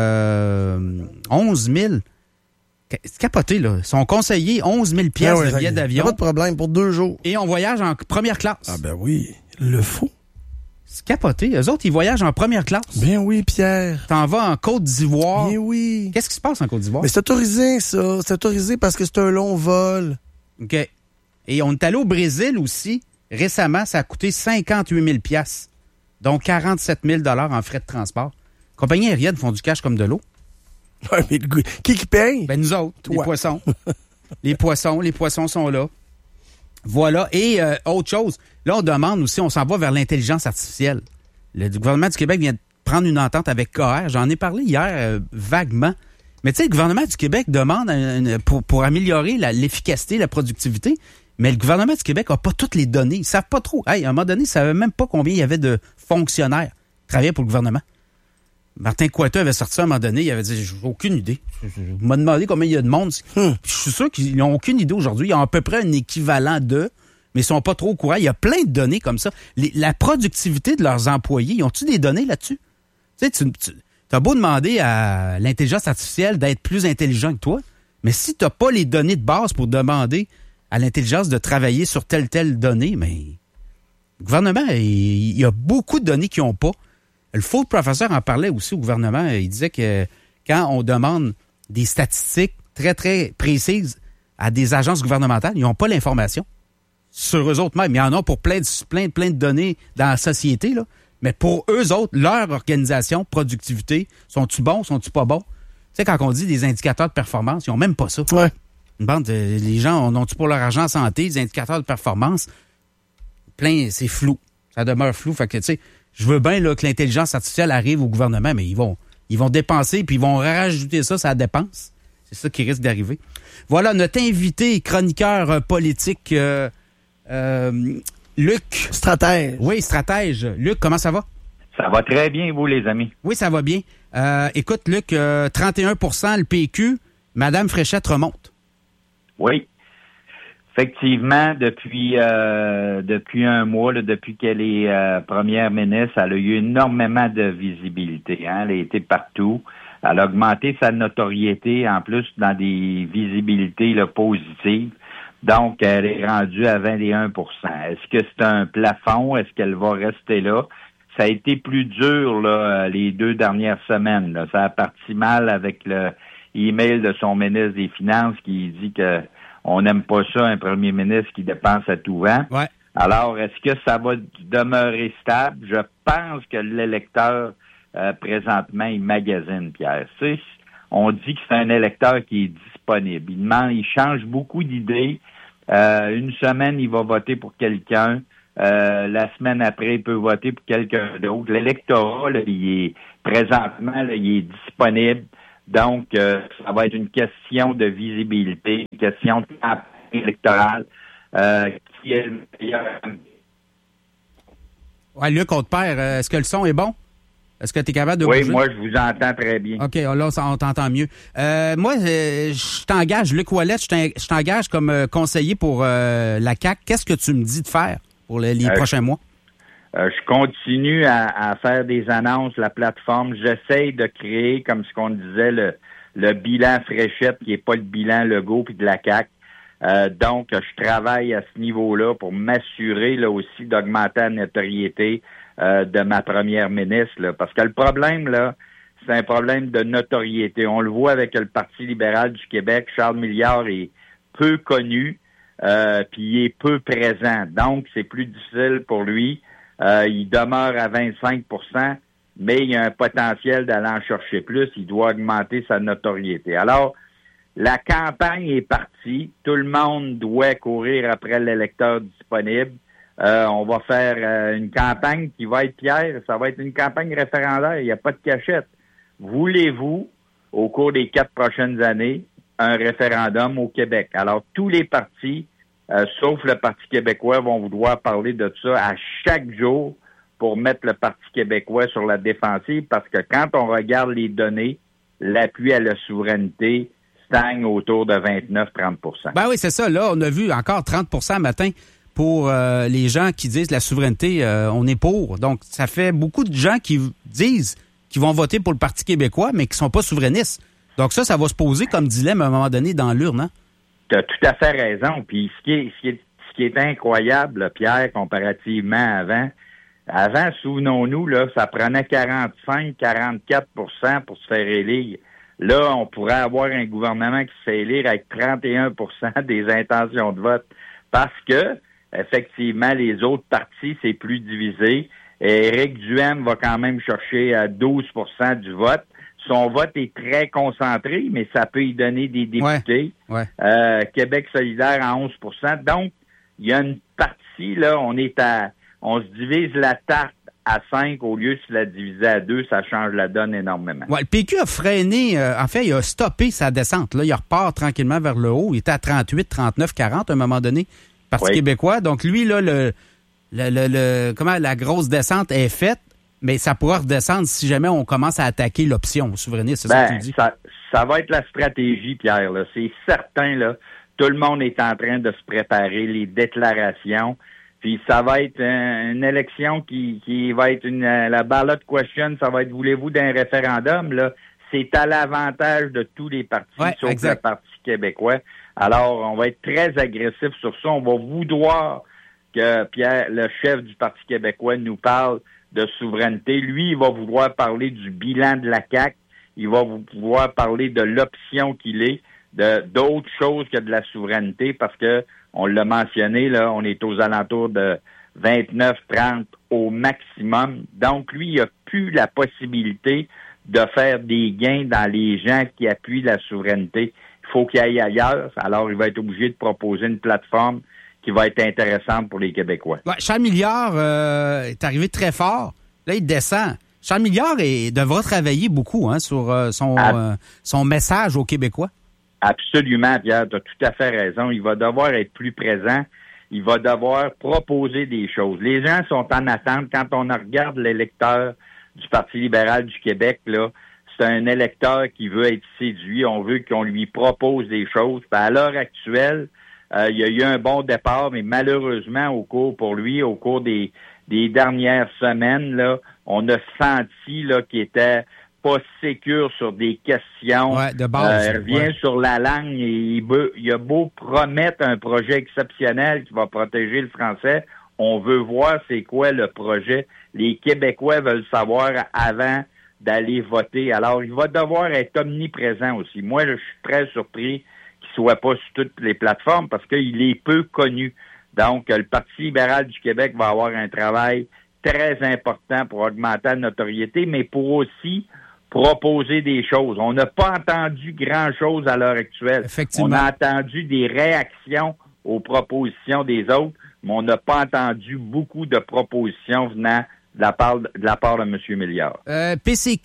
euh, onze mille. C'est capoté, là. Son conseiller, onze mille pièces ouais, de billets d'avion. Pas de problème pour deux jours. Et on voyage en première classe. Ah ben oui, le fou. C'est capoté. Eux autres, ils voyagent en première classe. Bien oui, Pierre. T'en vas en Côte d'Ivoire. Bien oui. Qu'est-ce qui se passe en Côte d'Ivoire? Mais c'est autorisé, ça. C'est autorisé parce que c'est un long vol. OK. Et on est allé au Brésil aussi. Récemment, ça a coûté cinquante-huit mille pièces, dont quarante-sept mille dollars en frais de transport. Les compagnies aériennes font du cash comme de l'eau. Ouais, mais qui qui paye? Ben nous autres, les ouais. poissons. les poissons, les poissons sont là. Voilà. Et euh, autre chose, là, on demande aussi, on s'en va vers l'intelligence artificielle. Le gouvernement du Québec vient de prendre une entente avec K R. J'en ai parlé hier euh, vaguement. Mais tu sais, le gouvernement du Québec demande une, pour, pour améliorer la, l'efficacité, la productivité, mais le gouvernement du Québec n'a pas toutes les données. Ils ne savent pas trop. Hey, à un moment donné, ils ne savaient même pas combien il y avait de fonctionnaires qui travaillaient pour le gouvernement. Martin Coiteux avait sorti ça à un moment donné, il avait dit, j'ai aucune idée. Il m'a demandé combien il y a de monde. Hum. Je suis sûr qu'ils n'ont aucune idée aujourd'hui. Ils ont à peu près un équivalent d'eux, mais ils sont pas trop au courant. Il y a plein de données comme ça. Les, la productivité de leurs employés, ils ont-tu des données là-dessus? Tu sais, tu, tu as beau demander à l'intelligence artificielle d'être plus intelligent que toi, mais si tu n'as pas les données de base pour demander à l'intelligence de travailler sur telle telle donnée, mais le gouvernement, il, il y a beaucoup de données qu'ils n'ont pas. Le faux professeur en parlait aussi au gouvernement. Il disait que quand on demande des statistiques très, très précises à des agences gouvernementales, ils n'ont pas l'information sur eux autres même. Il y en a pour plein de, plein, plein de données dans la société, là. Mais pour eux autres, leur organisation, productivité, sont-ils bons, sont-ils pas bons? Tu sais, quand on dit des indicateurs de performance, ils n'ont même pas ça. Ouais. Une bande de, les gens ont-ils pour leur argent en santé, des indicateurs de performance? Plein, c'est flou. Ça demeure flou. Fait que, tu sais, je veux bien là, que l'intelligence artificielle arrive au gouvernement, mais ils vont, ils vont dépenser puis ils vont rajouter ça, ça dépense. C'est ça qui risque d'arriver. Voilà, notre invité, chroniqueur euh, politique, euh, euh, Luc. Stratège. Oui, stratège. Luc, comment ça va? Ça va très bien, vous, les amis. Oui, ça va bien. Euh, écoute, Luc, euh, trente et un pour cent le P Q, Mme Fréchette remonte. Oui. Effectivement, depuis euh, depuis un mois, là, depuis qu'elle est euh, première ministre, elle a eu énormément de visibilité. Hein? Elle a été partout. Elle a augmenté sa notoriété, en plus, dans des visibilités là, positives. Donc, elle est rendue à vingt et un pour cent. Est-ce que c'est un plafond? Est-ce qu'elle va rester là? Ça a été plus dur là, les deux dernières semaines. Là. Ça a parti mal avec le email de son ministre des Finances qui dit que on n'aime pas ça, un premier ministre qui dépense à tout vent. Ouais. Alors, est-ce que ça va demeurer stable? Je pense que l'électeur, euh, présentement, il magasine, Pierre. Tu sais, on dit que c'est un électeur qui est disponible. Il demande, il change beaucoup d'idées. Euh, une semaine, il va voter pour quelqu'un. Euh, la semaine après, il peut voter pour quelqu'un d'autre. L'électorat, là, il est présentement, là, il est disponible. Donc, euh, ça va être une question de visibilité, une question de campagne électorale. Euh, qui est le meilleur. Ouais, Luc, on te perd. Euh, Est-ce que le son est bon? Est-ce que tu es capable de Oui, bouger? moi, je vous entends très bien. OK, là, on t'entend mieux. Euh, moi, euh, je t'engage, Luc Ouellet, je t'engage comme euh, conseiller pour euh, la C A Q. Qu'est-ce que tu me dis de faire pour les, les euh, prochains mois? Euh, je continue à, à faire des annonces, la plateforme. J'essaye de créer, comme ce qu'on disait, le, le bilan Fréchette, qui n'est pas le bilan Legault puis de la C A Q. Euh, donc, je travaille à ce niveau-là pour m'assurer là aussi d'augmenter la notoriété euh, de ma première ministre. Là. Parce que le problème, là, c'est un problème de notoriété. On le voit avec le Parti libéral du Québec. Charles Milliard est peu connu, euh, puis il est peu présent. Donc, c'est plus difficile pour lui. Euh, il demeure à vingt-cinq pour cent, mais il y a un potentiel d'aller en chercher plus. Il doit augmenter sa notoriété. Alors, la campagne est partie. Tout le monde doit courir après l'électeur disponible. Euh, on va faire euh, une campagne qui va être, Pierre, ça va être une campagne référendaire. Il n'y a pas de cachette. Voulez-vous, au cours des quatre prochaines années, un référendum au Québec? Alors, tous les partis, euh, sauf le Parti québécois, vont vouloir parler de ça à chaque jour pour mettre le Parti québécois sur la défensive, parce que quand on regarde les données, l'appui à la souveraineté stagne autour de vingt-neuf à trente pour cent. Ben oui, c'est ça. Là, on a vu encore trente pour cent matin pour euh, les gens qui disent la souveraineté, euh, on est pour. Donc, ça fait beaucoup de gens qui disent qu'ils vont voter pour le Parti québécois, mais qui sont pas souverainistes. Donc ça, ça va se poser comme dilemme à un moment donné dans l'urne, hein? Tu as tout à fait raison. Puis ce qui est, ce qui est, ce qui est incroyable, Pierre, comparativement à avant, avant, souvenons-nous, là, ça prenait quarante-cinq à quarante-quatre pour cent pour se faire élire. Là, on pourrait avoir un gouvernement qui se fait élire avec trente et un pour cent des intentions de vote. Parce que, effectivement, les autres partis, c'est plus divisé. Et Éric Duhaime va quand même chercher à douze pour cent du vote. Son vote est très concentré, mais ça peut y donner des députés. Ouais, ouais. Euh, Québec solidaire à onze pour cent. Donc, il y a une partie, là, on est à, on se divise la tarte à cinq au lieu de se la diviser à deux, ça change la donne énormément. Ouais, le P Q a freiné, euh, en fait, il a stoppé sa descente. Là, il repart tranquillement vers le haut. Il était à trente-huit, trente-neuf, quarante à un moment donné, Parti oui. québécois. Donc, lui, là, le, le, le, le, comment, la grosse descente est faite, mais ça pourra redescendre si jamais on commence à attaquer l'option souverainiste, c'est ben, ça que tu dis? Ça, ça va être la stratégie, Pierre, là. C'est certain, là. Tout le monde est en train de se préparer, les déclarations. Puis ça va être un, une élection qui, qui va être une la ballot question, ça va être voulez-vous d'un référendum, là. C'est à l'avantage de tous les partis, ouais, sauf exact. le Parti québécois. Alors, on va être très agressif sur ça. On va vouloir que Pierre, le chef du Parti québécois, nous parle de souveraineté. Lui, il va vouloir parler du bilan de la C A Q. Il va vouloir parler de l'option qu'il est, de d'autres choses que de la souveraineté, parce que on l'a mentionné, là, on est aux alentours de vingt-neuf à trente au maximum. Donc, lui, il n'a plus la possibilité de faire des gains dans les gens qui appuient la souveraineté. Il faut qu'il aille ailleurs. Alors, il va être obligé de proposer une plateforme qui va être intéressante pour les Québécois. Ouais, Charles Milliard euh, est arrivé très fort. Là, il descend. Charles Milliard est, devra travailler beaucoup hein, sur euh, son, ah. euh, son message aux Québécois. Absolument, Pierre, tu as tout à fait raison. Il va devoir être plus présent. Il va devoir proposer des choses. Les gens sont en attente. Quand on regarde l'électeur du Parti libéral du Québec, là, c'est un électeur qui veut être séduit. On veut qu'on lui propose des choses. Puis à l'heure actuelle, euh, il y a eu un bon départ, mais malheureusement, au cours pour lui, au cours des, des dernières semaines, là, on a senti là qu'il était pas sécure sur des questions. Ouais, de base. Euh, il revient ouais. sur la langue et il, veut, il a beau promettre un projet exceptionnel qui va protéger le français. On veut voir c'est quoi le projet. Les Québécois veulent savoir avant d'aller voter. Alors, il va devoir être omniprésent aussi. Moi, je suis très surpris qu'il soit pas sur toutes les plateformes parce qu'il est peu connu. Donc, le Parti libéral du Québec va avoir un travail très important pour augmenter la notoriété, mais pour aussi proposer des choses. On n'a pas entendu grand-chose à l'heure actuelle. Effectivement. On a entendu des réactions aux propositions des autres, mais on n'a pas entendu beaucoup de propositions venant de la part de, la part de M. Milliard. Euh, P C Q,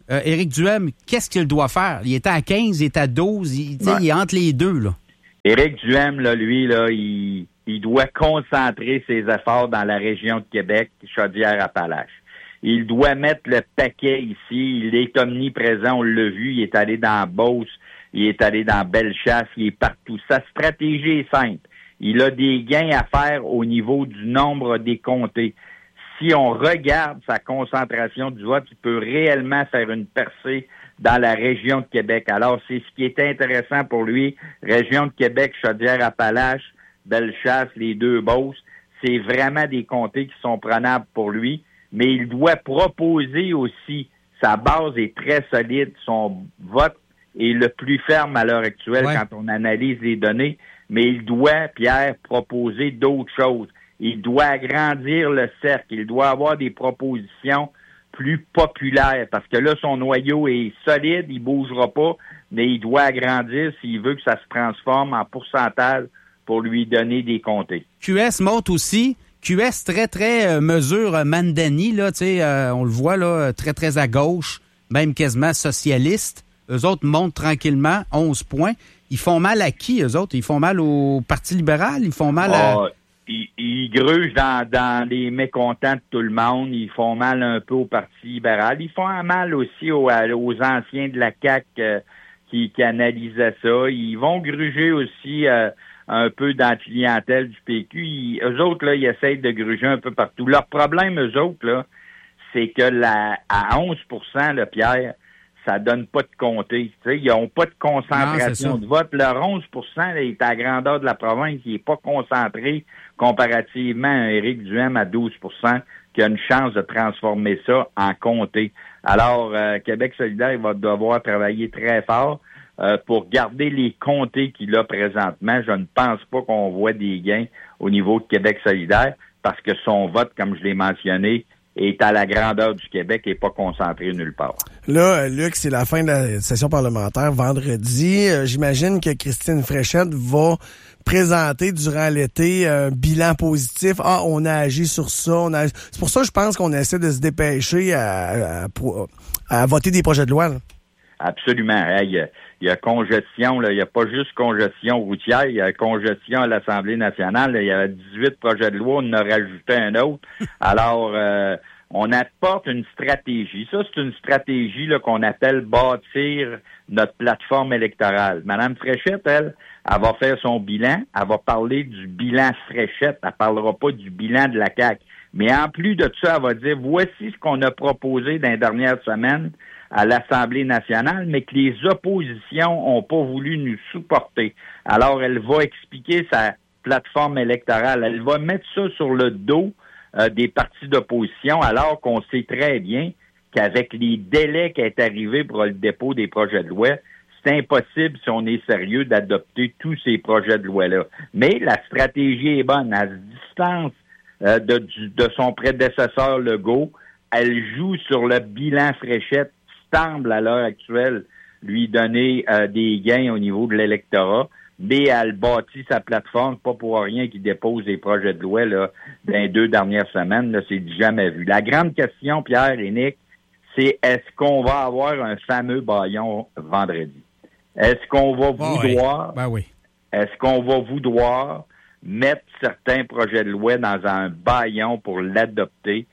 euh, Éric Duhem, qu'est-ce qu'il doit faire? Il était à quinze, il est à douze, il, ouais. il est entre les deux, là. Éric Duhem, là, lui, là, il, il doit concentrer ses efforts dans la région de Québec, Chaudière-Appalaches. Il doit mettre le paquet ici. Il est omniprésent, on l'a vu. Il est allé dans Beauce, il est allé dans Bellechasse, il est partout. Sa stratégie est simple. Il a des gains à faire au niveau du nombre des comtés. Si on regarde sa concentration du vote, il peut réellement faire une percée dans la région de Québec. Alors, c'est ce qui est intéressant pour lui. Région de Québec, Chaudière-Appalaches, Bellechasse, les deux Beauce, c'est vraiment des comtés qui sont prenables pour lui. Mais il doit proposer aussi. Sa base est très solide. Son vote est le plus ferme à l'heure actuelle ouais. quand on analyse les données. Mais il doit, Pierre, proposer d'autres choses. Il doit agrandir le cercle. Il doit avoir des propositions plus populaires parce que là, son noyau est solide, il bougera pas, mais il doit agrandir s'il veut que ça se transforme en pourcentage pour lui donner des comtés. Q S monte aussi. Q S très, très euh, mesure euh, Mandani, là, tu sais, euh, on le voit, là, très, très à gauche, même quasiment socialiste. Eux autres montent tranquillement, onze points. Ils font mal à qui, eux autres? Ils font mal au Parti libéral? Ils font mal à... Oh. Ils, ils grugent dans, dans les mécontents de tout le monde. Ils font mal un peu au Parti libéral. Ils font mal aussi aux, aux anciens de la C A Q euh, qui, qui analysaient ça. Ils vont gruger aussi euh, un peu dans la clientèle du P Q. Ils, eux autres, là, ils essayent de gruger un peu partout. Leur problème, eux autres, là, c'est que la, à onze pour cent, là, Pierre, ça donne pas de comté. Tu sais, ils n'ont pas de concentration non, de vote. Leur onze pour cent là, est à la grandeur de la province. Il n'est pas concentré comparativement à Éric Duhem à douze pour cent qui a une chance de transformer ça en comté. Alors, euh, Québec solidaire va devoir travailler très fort euh, pour garder les comtés qu'il a présentement. Je ne pense pas qu'on voit des gains au niveau de Québec solidaire parce que son vote, comme je l'ai mentionné, est à la grandeur du Québec et pas concentré nulle part. Là, Luc, c'est la fin de la session parlementaire vendredi. Euh, j'imagine que Christine Fréchette va présenter durant l'été un bilan positif. Ah, on a agi sur ça. On a... C'est pour ça que je pense qu'on essaie de se dépêcher à, à, à voter des projets de loi. Là. Absolument. Il y a, il y a congestion, là. Il n'y a pas juste congestion routière, il y a congestion à l'Assemblée nationale. Là. Il y avait dix-huit projets de loi, on en a rajouté un autre. Alors, euh, on apporte une stratégie. Ça, c'est une stratégie là, qu'on appelle bâtir notre plateforme électorale. Madame Fréchette, elle, elle va faire son bilan. Elle va parler du bilan Fréchette. Elle ne parlera pas du bilan de la C A Q. Mais en plus de ça, elle va dire, voici ce qu'on a proposé dans les dernières semaines à l'Assemblée nationale, mais que les oppositions ont pas voulu nous supporter. Alors, elle va expliquer sa plateforme électorale. Elle va mettre ça sur le dos euh, des partis d'opposition, alors qu'on sait très bien qu'avec les délais qui est arrivé pour le dépôt des projets de loi, c'est impossible, si on est sérieux, d'adopter tous ces projets de loi-là. Mais la stratégie est bonne. Elle se distance euh, de, de son prédécesseur Legault. Elle joue sur le bilan Fréchette, semble à l'heure actuelle lui donner euh, des gains au niveau de l'électorat, mais elle bâtit sa plateforme, pas pour rien qu'il dépose des projets de loi là, dans les deux dernières semaines, là, c'est jamais vu. La grande question, Pierre et Nick, c'est est-ce qu'on va avoir un fameux bâillon vendredi? Est-ce qu'on va vouloir, oh oui. Ben oui. est-ce qu'on va vouloir mettre certains projets de loi dans un bâillon pour l'adopter?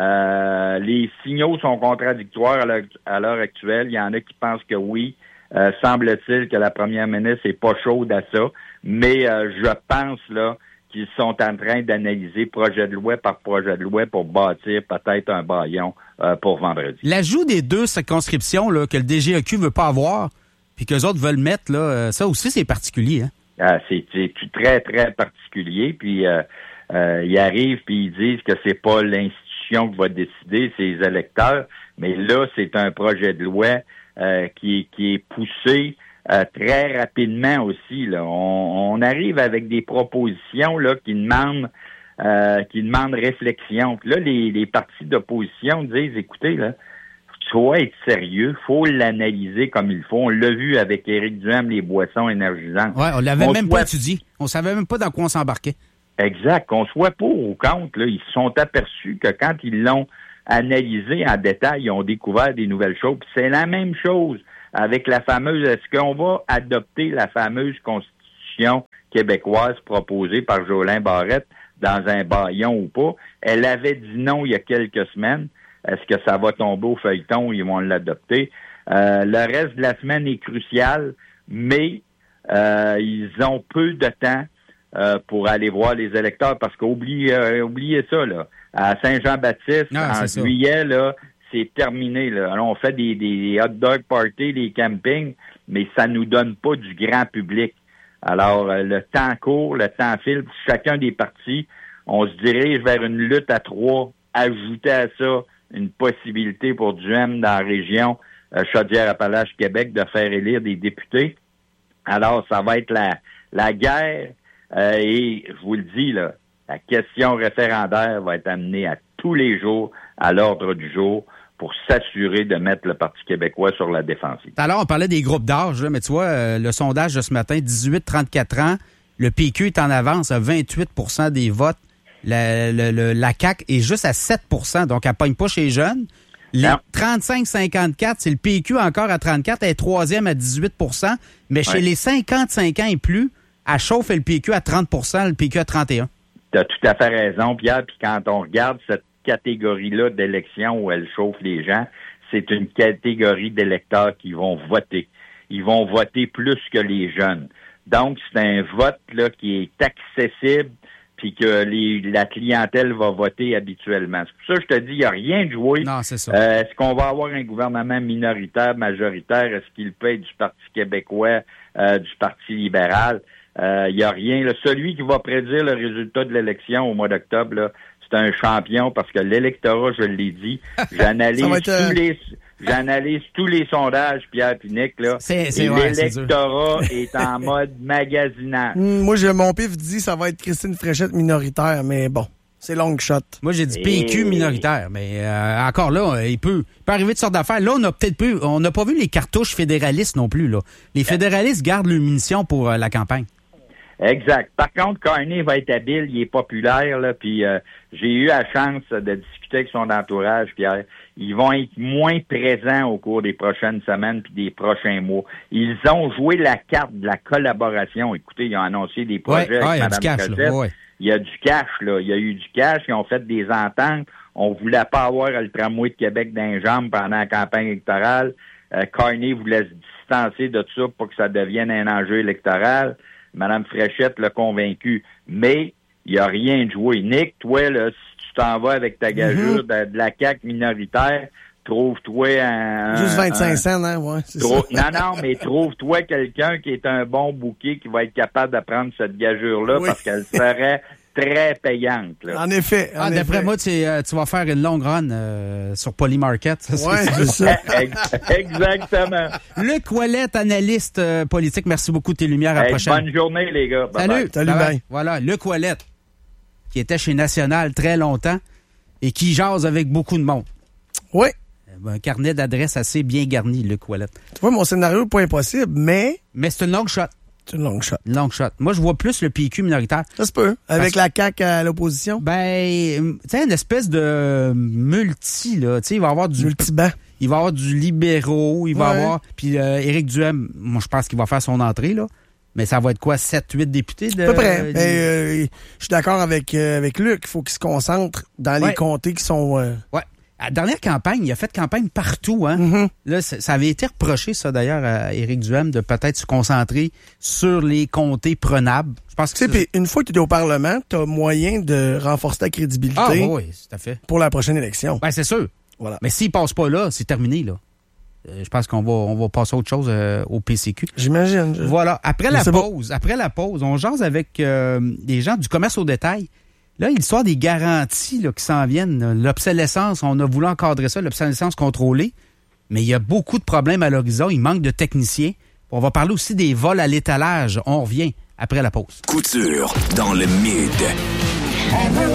Euh, les signaux sont contradictoires à l'heure, à l'heure actuelle. Il y en a qui pensent que oui. Euh, semble-t-il que la première ministre n'est pas chaude à ça. Mais euh, je pense là qu'ils sont en train d'analyser projet de loi par projet de loi pour bâtir peut-être un bâillon euh, pour vendredi. L'ajout des deux circonscriptions là, que le D G E Q veut pas avoir puis qu'eux autres veulent mettre, là, ça aussi, c'est particulier. Hein? Ah, c'est, c'est très, très particulier. Puis euh, euh, ils arrivent puis ils disent que c'est pas l'institution qui va décider, c'est les électeurs. Mais là, c'est un projet de loi euh, qui, qui est poussé euh, très rapidement aussi. Là. On, on arrive avec des propositions là qui demandent euh, qui demandent réflexion. Puis là, les, les partis d'opposition disent, écoutez, là, faut être sérieux, faut l'analyser comme il faut. On l'a vu avec Éric Duhem, les boissons énergisantes. Ouais, on l'avait on même soit... pas étudié. On savait même pas dans quoi on s'embarquait. Exact. Qu'on soit pour ou contre, là, ils se sont aperçus que quand ils l'ont analysé en détail, ils ont découvert des nouvelles choses. Puis c'est la même chose avec la fameuse, est-ce qu'on va adopter la fameuse constitution québécoise proposée par Jolin Barrette dans un bâillon ou pas? Elle avait dit non il y a quelques semaines. Est-ce que ça va tomber au feuilleton? Ils vont l'adopter. Euh, le reste de la semaine est crucial, mais euh, ils ont peu de temps euh, pour aller voir les électeurs, parce qu'oubliez euh, oubliez ça, là. À Saint-Jean-Baptiste, non, en juillet, là, c'est terminé, là. Alors, on fait des, des hot dog parties, des campings, mais ça nous donne pas du grand public. Alors, euh, le temps court, le temps file. Pour chacun des partis, on se dirige vers une lutte à trois. Ajouter à ça une possibilité pour Duhem dans la région euh, Chaudière-Appalaches-Québec de faire élire des députés. Alors, ça va être la, la guerre. Euh, et je vous le dis, là, la question référendaire va être amenée à tous les jours à l'ordre du jour pour s'assurer de mettre le Parti québécois sur la défensive. Alors, on parlait des groupes d'âge, là, mais tu vois, euh, le sondage de ce matin, dix-huit à trente-quatre ans, le P Q est en avance à vingt-huit pour cent des votes. La, le, le, la C A Q est juste à sept pour cent, donc elle ne pogne pas chez les jeunes. Les trente-cinq à cinquante-quatre, c'est le P Q encore à trente-quatre, elle est troisième à dix-huit pour cent, mais chez ouais. les cinquante-cinq ans et plus, elle chauffe le P Q à trente pour cent, le P Q à trente et un. Tu as tout à fait raison, Pierre, puis quand on regarde cette catégorie-là d'élections où elle chauffe les gens, c'est une catégorie d'électeurs qui vont voter. Ils vont voter plus que les jeunes. Donc, c'est un vote là qui est accessible, puis que les, la clientèle va voter habituellement. C'est pour ça que je te dis, il n'y a rien de joué. Non, c'est ça. Euh, est-ce qu'on va avoir un gouvernement minoritaire, majoritaire? Est-ce qu'il paye du Parti québécois, euh, du Parti libéral? Il euh, n'y a rien. Là. Celui qui va prédire le résultat de l'élection au mois d'octobre, là, c'est un champion, parce que l'électorat, je l'ai dit, j'analyse être, euh... tous les... J'analyse tous les sondages, Pierre puis Nick, là. C'est, c'est, et ouais, l'électorat c'est est en mode magasinage. Mmh, moi, j'ai, mon pif dit ça va être Christine Fréchette minoritaire, mais bon, c'est long shot. Moi, j'ai dit P Q et... minoritaire, mais euh, encore là, il peut, il peut arriver de sortes d'affaires. Là, on a peut-être peu, on n'a pas vu les cartouches fédéralistes non plus, là. Les fédéralistes gardent leurs munitions pour euh, la campagne. Exact. Par contre, Carney va être habile, il est populaire, là, puis euh, j'ai eu la chance de discuter avec son entourage, Pierre. Ils vont être moins présents au cours des prochaines semaines puis des prochains mois. Ils ont joué la carte de la collaboration. Écoutez, ils ont annoncé des projets ouais, avec ouais, Mme Cosette. Ouais. Il y a du cash, là. Il y a eu du cash. Ils ont fait des ententes. On voulait pas avoir le tramway de Québec dans les jambes pendant la campagne électorale. Euh, Carney voulait se distancer de ça pour que ça devienne un enjeu électoral. Mme Fréchette l'a convaincu. Mais il n'y a rien de joué. Nick, toi, là, si tu t'en vas avec ta gageure mm-hmm. de, de la C A Q minoritaire, trouve-toi un... Juste vingt-cinq un, cents, hein, ouais, c'est trou- ça. Non, non, mais trouve-toi quelqu'un qui est un bon bouquet, qui va être capable de prendre cette gageure-là, oui. parce qu'elle serait très payante. Là. En effet. En ah, d'après effet. moi, tu, euh, tu vas faire une longue run euh, sur Polymarket. Ça, ouais, c'est ça. Exactement. Luc Ouellette, analyste euh, politique, merci beaucoup de tes lumières. À la hey, prochaine. Bonne journée, les gars. Bye Salut. Bye. Salut, bye. Bye. Voilà, Luc Ouellette, qui était chez National très longtemps et qui jase avec beaucoup de monde. Oui. Un carnet d'adresses assez bien garni, Luc Ouellette. Tu vois, mon scénario n'est pas impossible, mais... Mais c'est une long shot. C'est une long shot. Une long shot. Moi, je vois plus le P Q minoritaire. Ça se peut. Avec Parce... la C A Q à l'opposition? Ben, tu sais, une espèce de multi, là. Tu sais, il va y avoir du... Multibanc. Il va y avoir du libéraux, il va y ouais. avoir... Puis euh, Éric Duhem, moi, je pense qu'il va faire son entrée, là. Mais ça va être quoi, sept huit députés? De, à peu près. Euh, ben, euh, je suis d'accord avec, euh, avec Luc. Il faut qu'il se concentre dans ouais. les comtés qui sont... Euh... Ouais. À la dernière campagne, il a fait campagne partout, hein. Mm-hmm. Là, ça avait été reproché, ça, d'ailleurs, à Éric Duhem, de peut-être se concentrer sur les comtés prenables. Je pense que tu sais, puis une fois que tu es au Parlement, tu as moyen de renforcer ta crédibilité ah, oui, tout à fait. pour la prochaine élection. Ben, c'est sûr. Voilà. Mais s'il passe pas là, c'est terminé, là. Euh, je pense qu'on va, on va passer à autre chose euh, au P C Q. J'imagine. Je... Voilà. Après je la pas. pause, après la pause, on jase avec euh, des gens du commerce au détail. Là, l'histoire des garanties là, qui s'en viennent, l'obsolescence, on a voulu encadrer ça, l'obsolescence contrôlée, mais il y a beaucoup de problèmes à l'horizon, il manque de techniciens. On va parler aussi des vols à l'étalage. On revient après la pause. Couture dans le mid.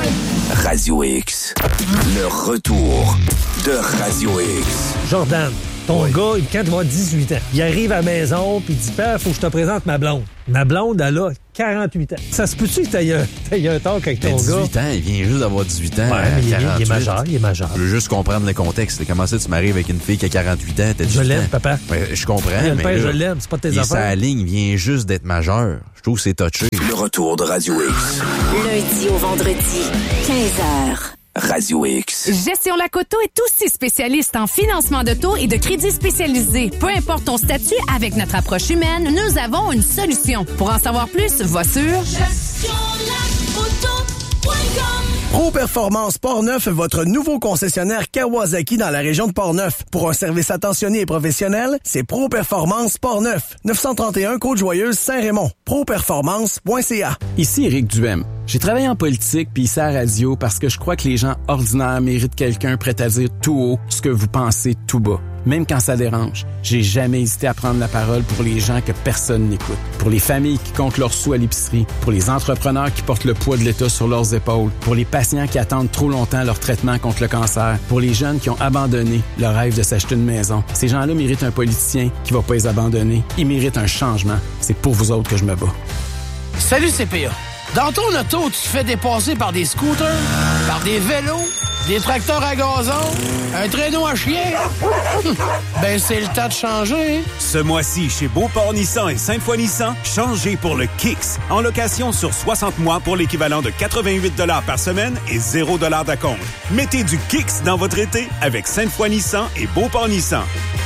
Radio X. Le retour de Radio X. Jordan, Ton Oui. gars, il- quand il va avoir dix-huit ans, il arrive à la maison, puis il dit, père, faut que je te présente ma blonde. Ma blonde, elle a quarante-huit ans. Ça se peut-tu que t'aies un, t'aies un talk avec ton Ben, gars? dix-huit ans, il vient juste d'avoir dix-huit ans. Ouais, à mais il est- il est quarante-huit. majeur, il est majeur. Je veux juste comprendre le contexte. Comment ça, tu m'arrives avec une fille qui a quarante-huit ans, t'as Je dix-huit l'aime, ans? papa. Ben, je comprends, Le mais père, là, je l'aime, c'est pas de tes il est affaires. sa ligne, il vient juste d'être majeur. Je trouve que c'est touché. Le retour de Radio X. Lundi au vendredi, quinze heures. Radio X. Gestion Lacoto est aussi spécialiste en financement d'auto et de crédit spécialisé. Peu importe ton statut, avec notre approche humaine, nous avons une solution. Pour en savoir plus, va sur gestion lacoto point com. Pro Performance Portneuf, votre nouveau concessionnaire Kawasaki dans la région de Portneuf. Pour un service attentionné et professionnel, c'est Pro Performance Portneuf. neuf cent trente et un Côte-Joyeuse, Saint-Raymond. pro performance point c a. Ici Éric Duhem. J'ai travaillé en politique puis ici à la radio parce que je crois que les gens ordinaires méritent quelqu'un prêt à dire tout haut ce que vous pensez tout bas. Même quand ça dérange, j'ai jamais hésité à prendre la parole pour les gens que personne n'écoute. Pour les familles qui comptent leurs sous à l'épicerie, pour les entrepreneurs qui portent le poids de l'État sur leurs épaules, pour les patients qui attendent trop longtemps leur traitement contre le cancer, pour les jeunes qui ont abandonné le rêve de s'acheter une maison. Ces gens-là méritent un politicien qui va pas les abandonner. Ils méritent un changement. C'est pour vous autres que je me bats. Salut C P A. Dans ton auto, tu te fais dépasser par des scooters, par des vélos, des tracteurs à gazon, un traîneau à chien. Ben, c'est le temps de changer. Ce mois-ci, chez Beauport Nissan et Sainte-Foy Nissan, changez pour le Kicks. En location sur soixante mois pour l'équivalent de quatre-vingt-huit dollars par semaine et zéro dollars d'acompte. Mettez du Kicks dans votre été avec Sainte-Foy Nissan et Beauport Nissan.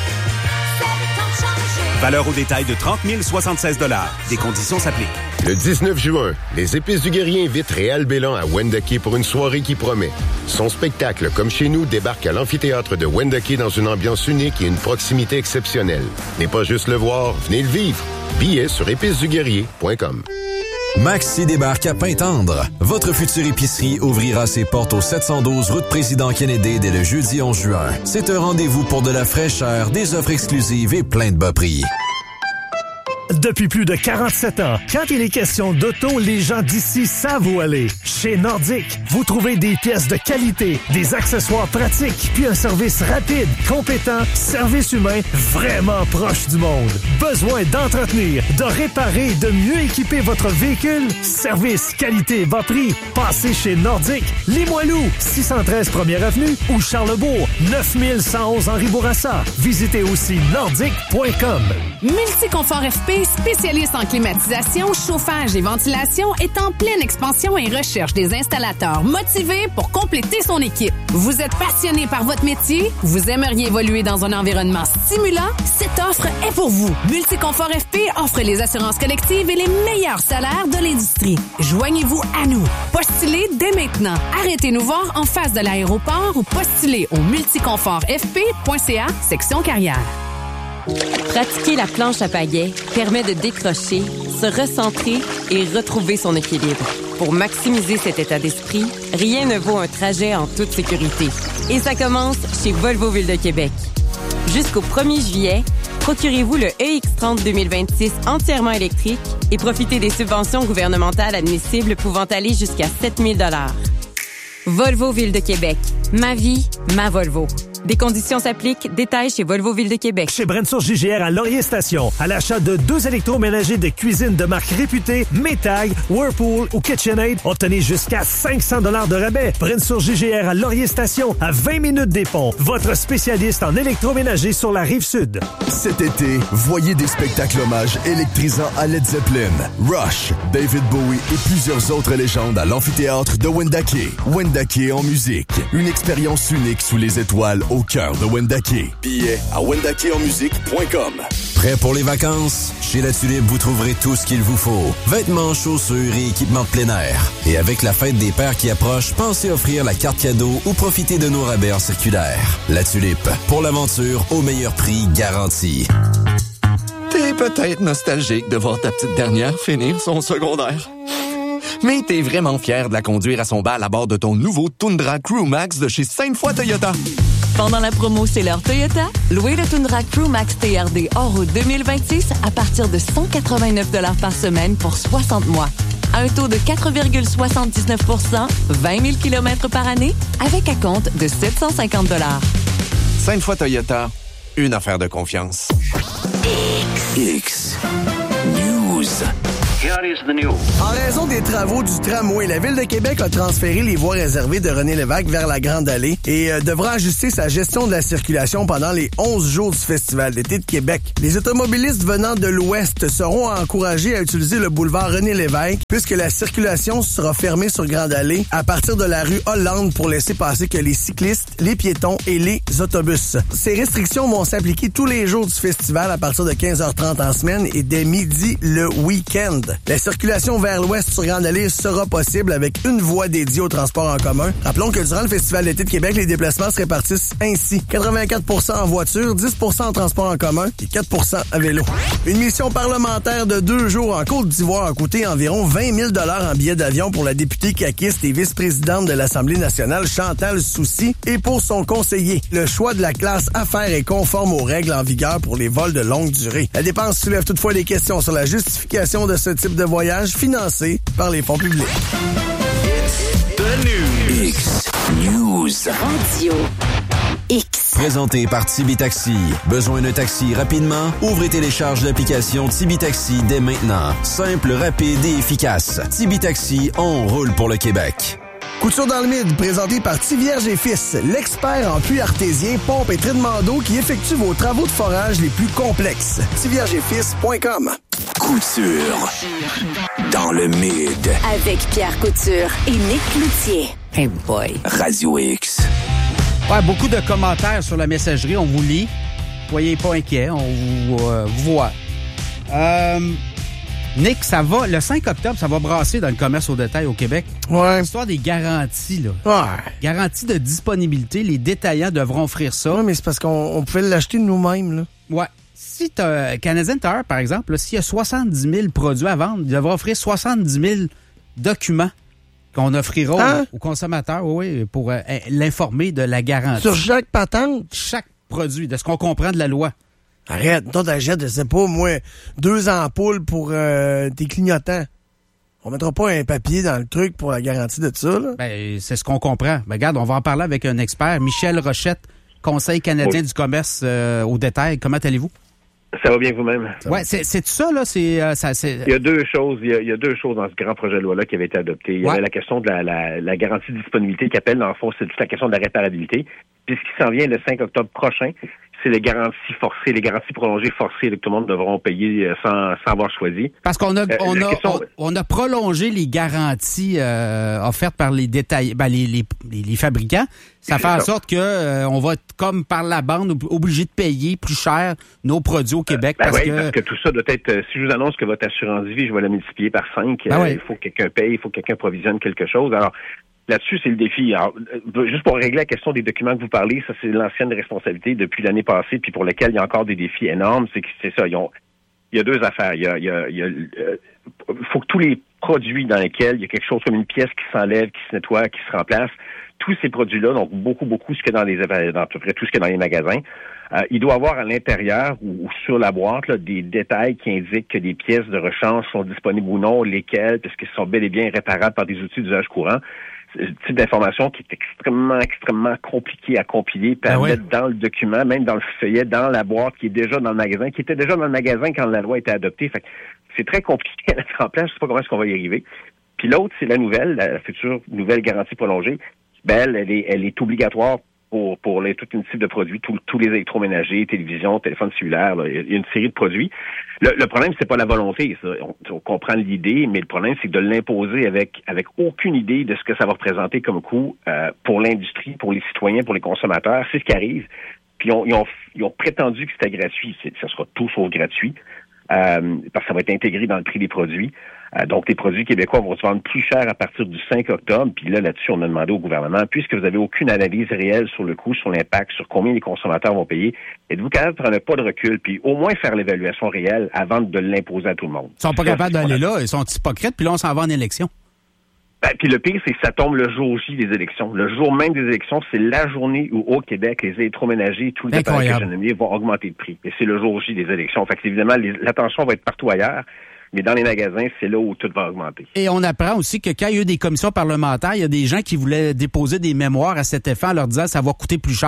Valeur au détail de trente mille soixante-seize dollars. Des conditions s'appliquent. Le dix-neuf juin, les Épices du Guerrier invitent Réal Bélan à Wendake pour une soirée qui promet. Son spectacle, comme chez nous, débarque à l'amphithéâtre de Wendake dans une ambiance unique et une proximité exceptionnelle. Mais pas juste le voir, venez le vivre. Billets sur épices du guerrier point com. Maxi débarque à Pintendre. Votre future épicerie ouvrira ses portes au sept cent douze route Président Kennedy dès le jeudi onze juin. C'est un rendez-vous pour de la fraîcheur, des offres exclusives et plein de bas prix. Depuis plus de quarante-sept ans, quand il est question d'auto, les gens d'ici savent où aller. Chez Nordic, vous trouvez des pièces de qualité, des accessoires pratiques, puis un service rapide, compétent, service humain vraiment proche du monde. Besoin d'entretenir, de réparer et de mieux équiper votre véhicule? Service, qualité, bas prix. Passez chez Nordic, Limoilou, six cent treize première avenue ou Charlebourg, neuf mille cent onze Henri Bourassa. Visitez aussi nordic point com. Multiconfort F P, spécialiste en climatisation, chauffage et ventilation, est en pleine expansion et recherche des installateurs motivés pour compléter son équipe. Vous êtes passionné par votre métier? Vous aimeriez évoluer dans un environnement stimulant? Cette offre est pour vous. Multiconfort F P offre les assurances collectives et les meilleurs salaires de l'industrie. Joignez-vous à nous. Postulez dès maintenant. Arrêtez nous voir en face de l'aéroport ou postulez au multiconfort f p point c a, section carrière. Pratiquer la planche à pagaie permet de décrocher, se recentrer et retrouver son équilibre. Pour maximiser cet état d'esprit, rien ne vaut un trajet en toute sécurité. Et ça commence chez Volvo Ville de Québec. Jusqu'au premier juillet, procurez-vous le E X trente deux mille vingt-six entièrement électrique et profitez des subventions gouvernementales admissibles pouvant aller jusqu'à sept mille dollars. Volvo Ville de Québec. Ma vie, ma Volvo. Des conditions s'appliquent. Détails chez Volvo Ville de Québec. Chez Brensour J G R à Laurier Station. À l'achat de deux électroménagers de cuisine de marque réputée, Maytag, Whirlpool ou KitchenAid, obtenez jusqu'à cinq cents dollars de rabais. Brensour J G R à Laurier Station, à vingt minutes des ponts. Votre spécialiste en électroménager sur la Rive-Sud. Cet été, voyez des spectacles hommages électrisants à Led Zeppelin, Rush, David Bowie et plusieurs autres légendes à l'amphithéâtre de Wendake. Wendake en musique. Une expérience unique sous les étoiles au cœur de Wendake. Billets à wendake en musique point com. Prêt pour les vacances? Chez La Tulipe, vous trouverez tout ce qu'il vous faut. Vêtements, chaussures et équipements de plein air. Et avec la fête des pères qui approche, pensez offrir la carte cadeau ou profiter de nos rabais en circulaire. La Tulipe, pour l'aventure au meilleur prix garanti. T'es peut-être nostalgique de voir ta petite dernière finir son secondaire. Mais t'es vraiment fier de la conduire à son bal à bord de ton nouveau Tundra Crew Max de chez Sainte-Foy Toyota. Pendant la promo C'est l'heure Toyota, louez le Tundra Crew Max T R D hors route deux mille vingt-six à partir de cent quatre-vingt-neuf dollars par semaine pour soixante mois. À un taux de quatre virgule soixante-dix-neuf pour cent, vingt mille kilomètres par année, avec acompte de sept cent cinquante dollars. Sainte-Foy Toyota, une affaire de confiance. X News. En raison des travaux du tramway, la Ville de Québec a transféré les voies réservées de René Lévesque vers la Grande Allée et euh, devra ajuster sa gestion de la circulation pendant les onze jours du Festival d'été de Québec. Les automobilistes venant de l'Ouest seront encouragés à utiliser le boulevard René Lévesque puisque la circulation sera fermée sur Grande Allée à partir de la rue Hollande pour laisser passer que les cyclistes, les piétons et les autobus. Ces restrictions vont s'appliquer tous les jours du festival à partir de quinze heures trente en semaine et dès midi le week-end. La circulation vers l'ouest sur Grande Allée sera possible avec une voie dédiée au transport en commun. Rappelons que durant le Festival d'été de Québec, les déplacements se répartissent ainsi. quatre-vingt-quatre pour cent en voiture, dix pour cent en transport en commun et quatre pour cent à vélo. Une mission parlementaire de deux jours en Côte d'Ivoire a coûté environ vingt mille dollars en billets d'avion pour la députée caquiste et vice-présidente de l'Assemblée nationale, Chantal Soucy, et pour son conseiller. Le choix de la classe affaires est conforme aux règles en vigueur pour les vols de longue durée. La dépense soulève toutefois des questions sur la justification de ce type de voyage financé par les fonds publics. X News. Radio X. Présenté par Tibi Taxi. Besoin d'un taxi rapidement? Ouvrez et télécharge l'application Tibi Taxi dès maintenant. Simple, rapide et efficace. Tibi Taxi, on roule pour le Québec. Couture dans le mid, présenté par Tivierge et Fils, l'expert en puits artésien, pompe et traitement d'eau qui effectue vos travaux de forage les plus complexes. tivierge et fils point com. Couture dans le mid. Avec Pierre Couture et Nick Cloutier. Hey boy. Radio X. Ouais, beaucoup de commentaires sur la messagerie, on vous lit. Soyez pas inquiets, on vous, euh, vous voit. Euh... Nick, ça va, le cinq octobre, ça va brasser dans le commerce au détail au Québec. Ouais. L'histoire des garanties, là. Ouais. Garanties de disponibilité, les détaillants devront offrir ça. Ouais, mais c'est parce qu'on on pouvait l'acheter nous-mêmes, là. Ouais. Si t'as Canadian Tire, par exemple, là, s'il y a soixante-dix mille produits à vendre, il devra offrir soixante-dix mille documents qu'on offrira hein? aux, aux consommateurs, oui, pour euh, l'informer de la garantie. Sur chaque patente? Chaque produit, de ce qu'on comprend de la loi. Arrête, toi t'achètes, je sais pas, moi, deux ampoules pour euh, tes clignotants. On mettra pas un papier dans le truc pour la garantie de ça, là? Ben, c'est ce qu'on comprend. Ben, regarde, on va en parler avec un expert, Michel Rochette, Conseil canadien oui. du commerce euh, au détail. Comment allez-vous? Ça va bien vous-même. Ouais, c'est, c'est ça, là? C'est, euh, ça, c'est... Il y a deux choses. Il y a, il y a deux choses dans ce grand projet de loi-là qui avait été adopté. Il y ouais. avait la question de la, la, la garantie de disponibilité qui appelle, dans le fond, c'est toute la question de la réparabilité. Puis ce qui s'en vient le cinq octobre prochain, c'est les garanties forcées, les garanties prolongées forcées là, que tout le monde devront payer sans, sans avoir choisi. Parce qu'on a, euh, on, a question... on, on a prolongé les garanties euh, offertes par les détails, ben, les, les, les, les fabricants. Ça fait en sorte que euh, on va être comme par la bande obligé de payer plus cher nos produits au Québec. Ben parce, oui, que... parce que tout ça doit être. Si je vous annonce que votre assurance vie, je vais la multiplier par cinq, ben euh, oui. il faut que quelqu'un paye, il faut que quelqu'un provisionne quelque chose. Alors, là-dessus, c'est le défi. Alors, juste pour régler la question des documents que vous parlez, ça, c'est l'ancienne responsabilité depuis l'année passée, puis pour laquelle il y a encore des défis énormes. C'est que c'est ça. Ils ont, il y a deux affaires. Il y a, il y a, il y a euh, faut que tous les produits dans lesquels il y a quelque chose comme une pièce qui s'enlève, qui se nettoie, qui se remplace, tous ces produits-là, donc beaucoup, beaucoup, ce qu'il y a dans les, dans à peu près tout ce qu'il y a dans les magasins, euh, il doit avoir à l'intérieur ou, ou sur la boîte là, des détails qui indiquent que des pièces de rechange sont disponibles ou non, lesquelles, parce qu'elles sont bel et bien réparables par des outils d'usage courant. C'est un type d'information qui est extrêmement, extrêmement compliqué à compiler, puis à ah ouais. mettre dans le document, même dans le feuillet, dans la boîte qui est déjà dans le magasin, qui était déjà dans le magasin quand la loi a été adoptée. Fait que c'est très compliqué à mettre en place. Je sais pas comment est-ce qu'on va y arriver. Puis l'autre, c'est la nouvelle, la future nouvelle garantie prolongée. Ben, elle est, elle est obligatoire pour, pour les, toute une type de produits, tous, tous les électroménagers, télévision, téléphone cellulaire, là, il y a une série de produits. Le, le problème, c'est pas la volonté, ça. On, on comprend l'idée, mais le problème, c'est de l'imposer avec, avec aucune idée de ce que ça va représenter comme coût euh, pour l'industrie, pour les citoyens, pour les consommateurs. C'est ce qui arrive. Puis on, ils, ont, ils ont prétendu que c'était gratuit. C'est, ça sera tout sauf gratuit. Euh, parce que ça va être intégré dans le prix des produits. Euh, donc, les produits québécois vont se vendre plus cher à partir du cinq octobre. Puis là, là-dessus, on a demandé au gouvernement, puisque vous n'avez aucune analyse réelle sur le coût, sur l'impact, sur combien les consommateurs vont payer, êtes-vous capable de prendre pas de recul, puis au moins faire l'évaluation réelle avant de l'imposer à tout le monde? Ils sont pas ça, capables d'aller là, ils sont hypocrites, puis là, on s'en va en élection. Ben, puis le pire, c'est que ça tombe le jour J des élections. Le jour même des élections, c'est la journée où, au Québec, les électroménagers, tous les appareils que j'ai nommés vont augmenter de prix. Et c'est le jour J des élections. Fait que, évidemment, les, l'attention va être partout ailleurs. Mais dans les magasins, c'est là où tout va augmenter. Et on apprend aussi que quand il y a eu des commissions parlementaires, il y a des gens qui voulaient déposer des mémoires à cet effet en leur disant que ça va coûter plus cher.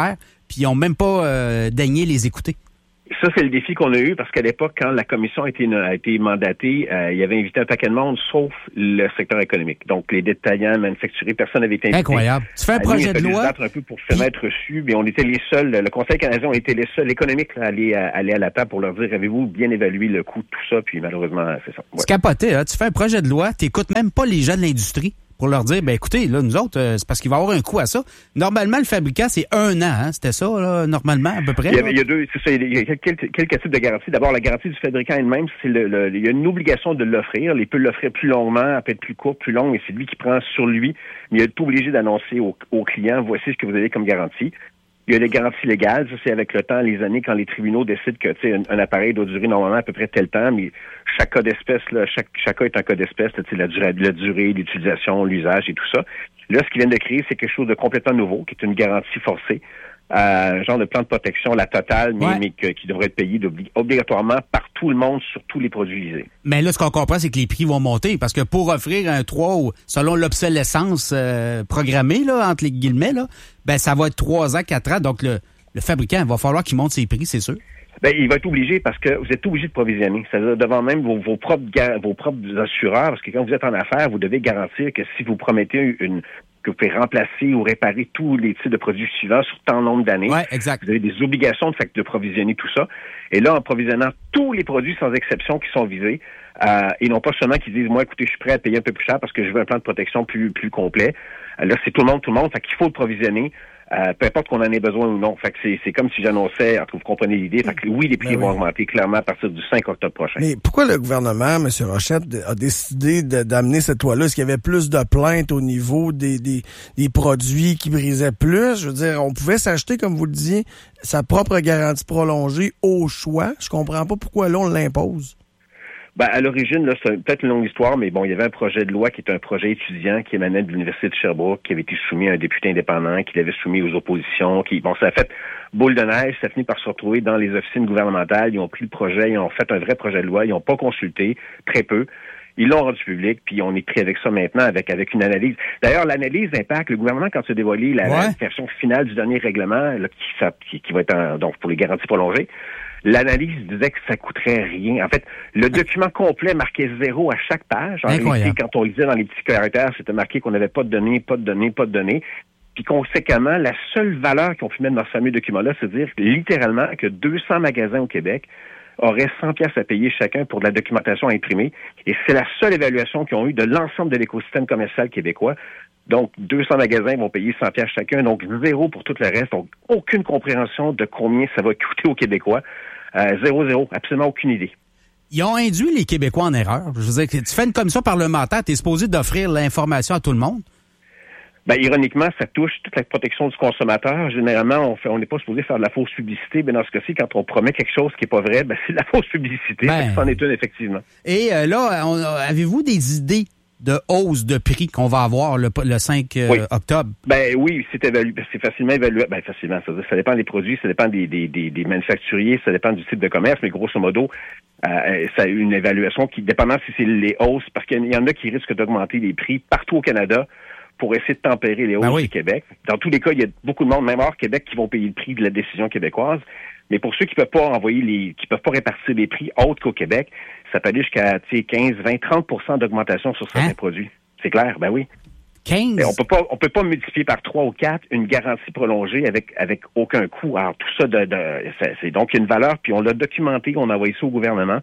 puis ils n'ont même pas euh, daigné les écouter. Ça, c'est le défi qu'on a eu parce qu'à l'époque, quand la commission a été, a été mandatée, euh, il y avait invité un paquet de monde, sauf le secteur économique. Donc, les détaillants, manufacturiers, personne n'avait été invité. Incroyable. Tu fais un projet de loi. On a un peu pour se mettre reçu, mais on était les seuls, le Conseil canadien, on était les seuls économiques à aller, à aller à la table pour leur dire, avez-vous bien évalué le coût de tout ça? Puis malheureusement, c'est ça. Ouais. C'est capoté, hein? Tu fais un projet de loi, t'écoutes même pas les gens de l'industrie pour leur dire, ben écoutez, là, nous autres, euh, c'est parce qu'il va y avoir un coût à ça. Normalement, le fabricant, c'est un an, hein? C'était ça, là, normalement, à peu près. Il y a, il y a deux, c'est ça, il y a quelques, quelques types de garanties. D'abord, la garantie du fabricant elle-même, c'est le, le, il y a une obligation de l'offrir. Il peut l'offrir plus longuement, elle peut être plus courte, plus longue, et c'est lui qui prend sur lui. Mais il est obligé d'annoncer au, au client, voici ce que vous avez comme garantie. Il y a des garanties légales, ça c'est avec le temps, les années, quand les tribunaux décident que tu sais, un, un appareil doit durer normalement à peu près tel temps, mais chaque cas d'espèce, là, chaque, chaque cas est un cas d'espèce, tu sais, la durée, la durée, l'utilisation, l'usage et tout ça. Là, ce qu'ils viennent de créer, c'est quelque chose de complètement nouveau, qui est une garantie forcée, euh, un genre de plan de protection, la totale, mais, ouais. mais que, qui devrait être payé obligatoirement par tout le monde sur tous les produits visés. Mais là, ce qu'on comprend, c'est que les prix vont monter, parce que pour offrir un trois, selon l'obsolescence euh, programmée, là, entre les guillemets, là, ben ça va être trois ans, quatre ans, donc le, le fabricant, il va falloir qu'il monte ses prix, c'est sûr. Ben, il va être obligé parce que vous êtes obligé de provisionner. C'est-à-dire devant même vos, vos propres vos propres assureurs, parce que quand vous êtes en affaires, vous devez garantir que si vous promettez une que vous pouvez remplacer ou réparer tous les types de produits suivants sur tant nombre d'années. Ouais, exact. Vous avez des obligations de, fait, de provisionner tout ça. Et là, en provisionnant tous les produits sans exception qui sont visés, euh, et non pas seulement qu'ils disent, moi, écoutez, je suis prêt à payer un peu plus cher parce que je veux un plan de protection plus plus complet. Euh, là, c'est tout le monde, tout le monde. Fait qu'il faut le provisionner. Euh, peu importe qu'on en ait besoin ou non. Fait que c'est, c'est comme si j'annonçais, en tout cas, vous comprenez l'idée. Fait que oui, les prix ben vont oui. augmenter clairement à partir du cinq octobre prochain. Mais pourquoi le gouvernement, M. Rochette, a décidé de, d'amener cette loi-là? Est-ce qu'il y avait plus de plaintes au niveau des, des, des produits qui brisaient plus? Je veux dire, on pouvait s'acheter, comme vous le disiez, sa propre garantie prolongée au choix. Je comprends pas pourquoi là, on l'impose. Ben, à l'origine, là, c'est peut-être une longue histoire, mais bon, il y avait un projet de loi qui est un projet étudiant qui émanait de l'Université de Sherbrooke, qui avait été soumis à un député indépendant, qui l'avait soumis aux oppositions, qui, bon, ça a fait boule de neige, ça a fini par se retrouver dans les officines gouvernementales, ils ont pris le projet, ils ont fait un vrai projet de loi, ils n'ont pas consulté, très peu. Ils l'ont rendu public, puis on est pris avec ça maintenant, avec avec une analyse. D'ailleurs, l'analyse d'impact, le gouvernement, quand il a dévoilé la, ouais. la version finale du dernier règlement, là, qui, ça, qui, qui va être en, donc pour les garanties prolongées, l'analyse disait que ça coûterait rien. En fait, le document complet marquait zéro à chaque page. En réalité, quand on lisait dans les petits caractères, c'était marqué qu'on n'avait pas de données, pas de données, pas de données. Puis conséquemment, la seule valeur qu'on pu mettre dans ce fameux document-là, c'est de dire littéralement que deux cents magasins au Québec auraient cent piastres à payer chacun pour de la documentation imprimée. Et c'est la seule évaluation qu'ils ont eue de l'ensemble de l'écosystème commercial québécois. Donc, deux cents magasins vont payer cent piastres chacun, donc zéro pour tout le reste. Donc, aucune compréhension de combien ça va coûter aux Québécois. Euh, zéro, zéro, absolument aucune idée. Ils ont induit les Québécois en erreur. Je veux dire, tu fais une commission parlementaire, tu es supposé d'offrir l'information à tout le monde. Ben, ironiquement, ça touche toute la protection du consommateur. Généralement, on fait, on n'est pas supposé faire de la fausse publicité. Ben, dans ce cas-ci, quand on promet quelque chose qui n'est pas vrai, ben, c'est de la fausse publicité. Ben, c'en est une, effectivement. Et euh, là, on, avez-vous des idées de hausse de prix qu'on va avoir le, le cinq euh, oui. octobre? Ben oui, c'est évalué, c'est facilement évalué. Ben facilement, ça, ça dépend des produits, ça dépend des, des, des, des manufacturiers, ça dépend du type de commerce, mais grosso modo, euh, ça a une évaluation qui, dépendant si c'est les hausses, parce qu'il y en a qui risquent d'augmenter les prix partout au Canada pour essayer de tempérer les hausses ben oui. du Québec. Dans tous les cas, il y a beaucoup de monde, même hors Québec, qui vont payer le prix de la décision québécoise. Mais pour ceux qui peuvent pas envoyer les, qui peuvent pas répartir des prix autres qu'au Québec, ça peut aller jusqu'à, tu sais, quinze, vingt, trente pour cent d'augmentation sur certains hein? produits. C'est clair, ben oui. quinze? Et on peut pas, on peut pas multiplier par trois ou quatre une garantie prolongée avec, avec aucun coût. Alors, tout ça de, de, c'est, c'est donc une valeur, puis on l'a documenté, on a envoyé ça au gouvernement.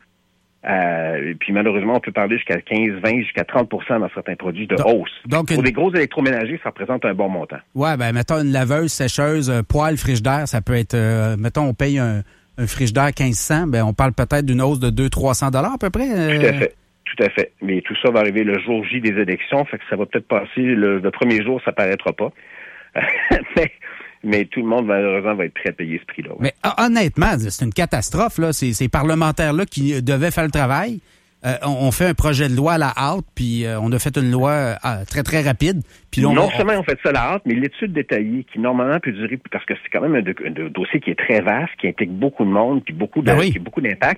Euh, puis malheureusement, on peut parler jusqu'à quinze, vingt, jusqu'à trente pour cent dans certains produits de donc, hausse. Donc Pour une... des gros électroménagers, ça représente un bon montant. Ouais, ben mettons une laveuse, sécheuse, un poêle, frigidaire, ça peut être, euh, mettons, on paye un, un frigidaire quinze cents, ben on parle peut-être d'une hausse de deux cents à trois cents dollars à peu près. Euh... Tout à fait. Tout à fait. Mais tout ça va arriver le jour J des élections, fait que ça va peut-être passer, le, le premier jour, ça paraîtra pas. mais... Mais tout le monde, malheureusement, va être prêt à payer ce prix-là. Ouais. Mais honnêtement, c'est une catastrophe, là. Ces, ces parlementaires-là qui devaient faire le travail. Euh, on, on fait un projet de loi à la hâte, puis euh, on a fait une loi euh, très, très rapide. Puis là, on, non on, seulement on fait ça à la hâte, mais l'étude détaillée, qui normalement peut durer, parce que c'est quand même un, de, un de dossier qui est très vaste, qui implique beaucoup de monde, puis beaucoup de, ben oui. qui a beaucoup d'impact.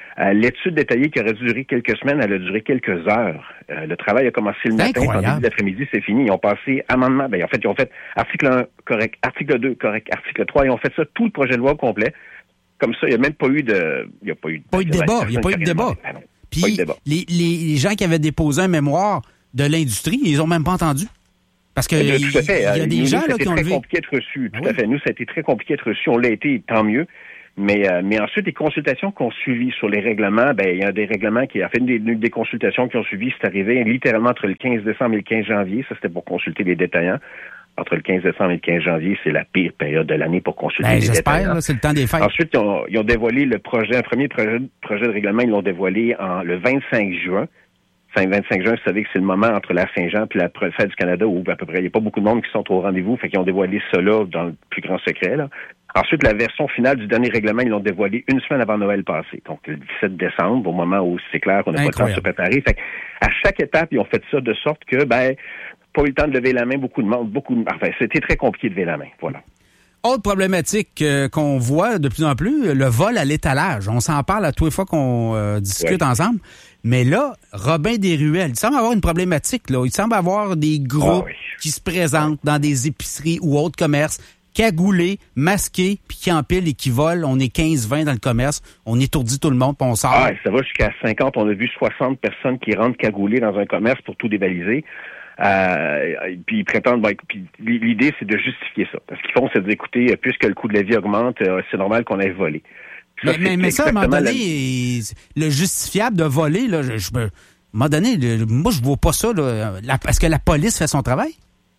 Euh, l'étude détaillée qui aurait duré quelques semaines, elle a duré quelques heures. Euh, le travail a commencé le matin, en début d'après-midi, c'est fini. Ils ont passé amendement, ben en fait, ils ont fait article un, correct, article deux, correct, article trois, ils ont fait ça tout le projet de loi au complet. Comme ça, il n'y a même pas eu de... Il n'y a pas eu de, pas eu de débat. Il n'y a pas eu de débat. Ah non, Puis pas eu de débat. Les, les, les gens qui avaient déposé un mémoire de l'industrie, ils n'ont même pas entendu. Parce que euh, tout à fait. il y a des nous, gens nous, là, qui ont très levé... compliqué d'être reçu. Tout ah à fait. Nous, ça a été très compliqué d'être reçu. On l'a été, tant mieux. Mais, euh, mais ensuite, les consultations qu'on suivi sur les règlements, ben, il y a des règlements qui, en fait, des, des consultations qui ont suivi, c'est arrivé littéralement entre le quinze décembre et le quinze janvier. Ça, c'était pour consulter les détaillants. Entre le quinze décembre et le quinze janvier, c'est la pire période de l'année pour consulter ben, les détaillants. J'espère, là, c'est le temps des fêtes. Ensuite, ils ont, ils ont dévoilé le projet, un premier projet, projet de règlement, ils l'ont dévoilé en, le vingt-cinq juin. vingt-cinq juin, vous savez que c'est le moment entre la Saint-Jean et la fête du Canada où à peu près, il n'y a pas beaucoup de monde qui sont au rendez-vous, fait qu'ils ont dévoilé ça là dans le plus grand secret, là. Ensuite, la version finale du dernier règlement, ils l'ont dévoilé une semaine avant Noël passé. Donc, le dix-sept décembre, au moment où c'est clair qu'on n'a pas le temps de se préparer. Fait à chaque étape, ils ont fait ça de sorte que, ben, pas eu le temps de lever la main, beaucoup de monde, beaucoup de, enfin, c'était très compliqué de lever la main. Voilà. Autre problématique euh, qu'on voit de plus en plus, le vol à l'étalage. On s'en parle à tous les fois qu'on euh, discute ouais. ensemble. Mais là, Robin Desruelles, il semble avoir une problématique, là. Il semble avoir des groupes ah oui. qui se présentent dans des épiceries ou autres commerces, cagoulés, masqués, puis qui empilent et qui volent. On est quinze vingt dans le commerce. On étourdit tout le monde, puis on sort. Ah, ça va jusqu'à cinquante. On a vu soixante personnes qui rentrent cagoulées dans un commerce pour tout dévaliser. Euh, puis ils prétendent, ben, puis l'idée, c'est de justifier ça. Parce qu'ils font, c'est de dire, écoutez, puisque le coût de la vie augmente, euh, c'est normal qu'on aille voler. Ça, mais, mais, mais ça, à un moment donné, la... le justifiable de voler, là, je, je, à un moment donné, le, moi, je vois pas ça. Là, la, est-ce que la police fait son travail?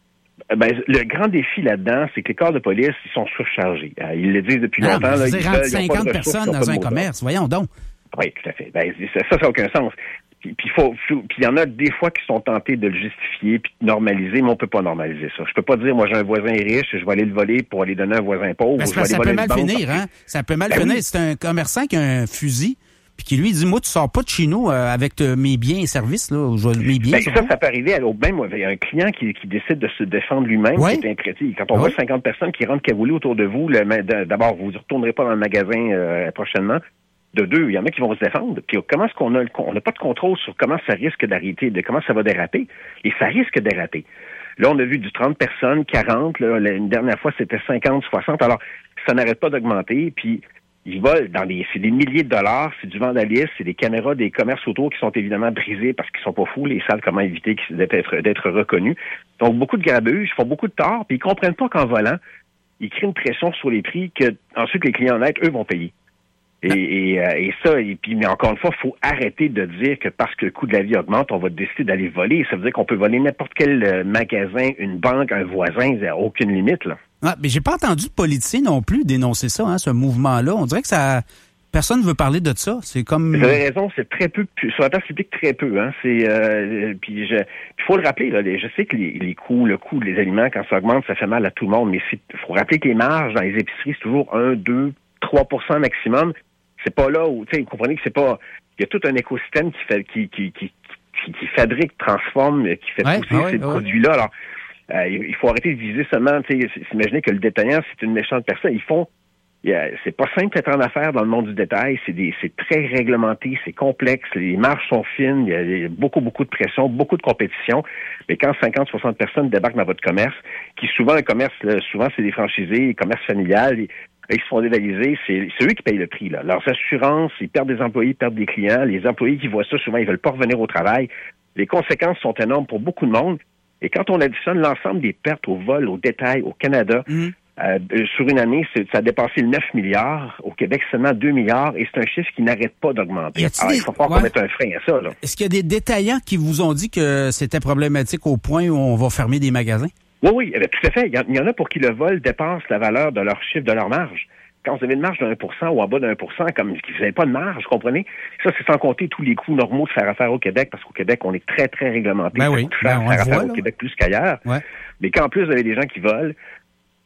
Ben, le grand défi là-dedans, c'est que les corps de police, ils sont surchargés. Euh, ils le disent depuis ah, longtemps. Là, ils rentrent cinquante de personnes dans un commerce. Voyons donc. Oui, tout à fait. Ben, ça, ça n'a aucun sens. Puis il faut, puis il y en a des fois qui sont tentés de le justifier puis de normaliser, mais on peut pas normaliser ça. Je peux pas dire, moi j'ai un voisin riche, je vais aller le voler pour aller donner à un voisin pauvre. Ben, ou je vais ça aller peut mal finir, banque. hein. Ça peut mal ben finir. Oui. C'est un commerçant qui a un fusil puis qui lui dit, moi tu sors pas de chez nous euh, avec euh, mes biens et services là, je, mes biens. Ben, ça, ça peut arriver. Alors, même, il y a un client qui, qui décide de se défendre lui-même, ouais. qui est imprécis. Quand on ouais. voit cinquante personnes qui rentrent cagoulées autour de vous, le, d'abord vous ne retournerez pas dans le magasin euh, prochainement. De deux, il y en a qui vont se défendre. Puis comment est-ce qu'on a, on n'a pas de contrôle sur comment ça risque d'arrêter, de comment ça va déraper. Et ça risque de déraper. Là, on a vu du trente personnes, quarante. Là, une dernière fois, c'était cinquante, soixante. Alors, ça n'arrête pas d'augmenter. Puis, ils volent dans des, c'est des milliers de dollars, c'est du vandalisme, c'est des caméras des commerces autour qui sont évidemment brisées parce qu'ils sont pas fous, les salles, comment éviter d'être, d'être reconnus. Donc, beaucoup de grabuges, ils font beaucoup de tort, puis ils comprennent pas qu'en volant, ils créent une pression sur les prix que ensuite les clients honnêtes, eux, vont payer. Et, et, euh, et ça, et puis, mais encore une fois, il faut arrêter de dire que parce que le coût de la vie augmente, on va décider d'aller voler. Ça veut dire qu'on peut voler n'importe quel euh, magasin, une banque, un voisin, il n'y a aucune limite, là. Ah, mais j'ai pas entendu de politiciens non plus dénoncer ça, hein, ce mouvement-là. On dirait que ça, personne ne veut parler de ça. C'est comme. Vous avez raison, c'est très peu, sur la place publique, très peu, hein. C'est, euh, puis je, il faut le rappeler, là, je sais que les, les coûts, le coût des aliments, quand ça augmente, ça fait mal à tout le monde, mais il faut rappeler que les marges dans les épiceries, c'est toujours un, deux, trois pour cent maximum. C'est pas là où, tu sais, vous comprenez que c'est pas, il y a tout un écosystème qui fait, qui, qui, qui, qui, qui fabrique, transforme, qui fait ouais, pousser ouais, ces ouais. produits-là. Alors, euh, il faut arrêter de viser seulement, tu sais, s'imaginer que le détaillant, c'est une méchante personne. Ils font, il y a, c'est pas simple d'être en affaires dans le monde du détail. C'est des, c'est très réglementé, c'est complexe, les marges sont fines, il y a, il y a beaucoup, beaucoup de pression, beaucoup de compétition. Mais quand cinquante, soixante personnes débarquent dans votre commerce, qui souvent, un commerce, là, souvent, c'est des franchisés, commerce familial, et, ils se font dévaliser, c'est, c'est eux qui payent le prix, là. Leurs assurances, ils perdent des employés, ils perdent des clients. Les employés qui voient ça, souvent, ils veulent pas revenir au travail. Les conséquences sont énormes pour beaucoup de monde. Et quand on additionne l'ensemble des pertes au vol, au détail, au Canada, mmh. euh, sur une année, c'est, ça a dépassé le neuf milliards. Au Québec, seulement deux milliards. Et c'est un chiffre qui n'arrête pas d'augmenter. Alors, des... il faut pas ouais. qu'on mette un frein à ça, là. Est-ce qu'il y a des détaillants qui vous ont dit que c'était problématique au point où on va fermer des magasins? Oui, oui, tout à fait. Il y en a pour qui le vol dépasse la valeur de leur chiffre, de leur marge. Quand vous avez une marge de un pour cent ou en bas de un pour cent, comme vous n'avez pas de marge, comprenez? Ça, c'est sans compter tous les coûts normaux de faire affaire au Québec, parce qu'au Québec, on est très, très réglementé. Ben oui, faire, ben faire affaire voit, au là. Québec plus qu'ailleurs. Ouais. Mais qu'en plus, vous avez des gens qui volent,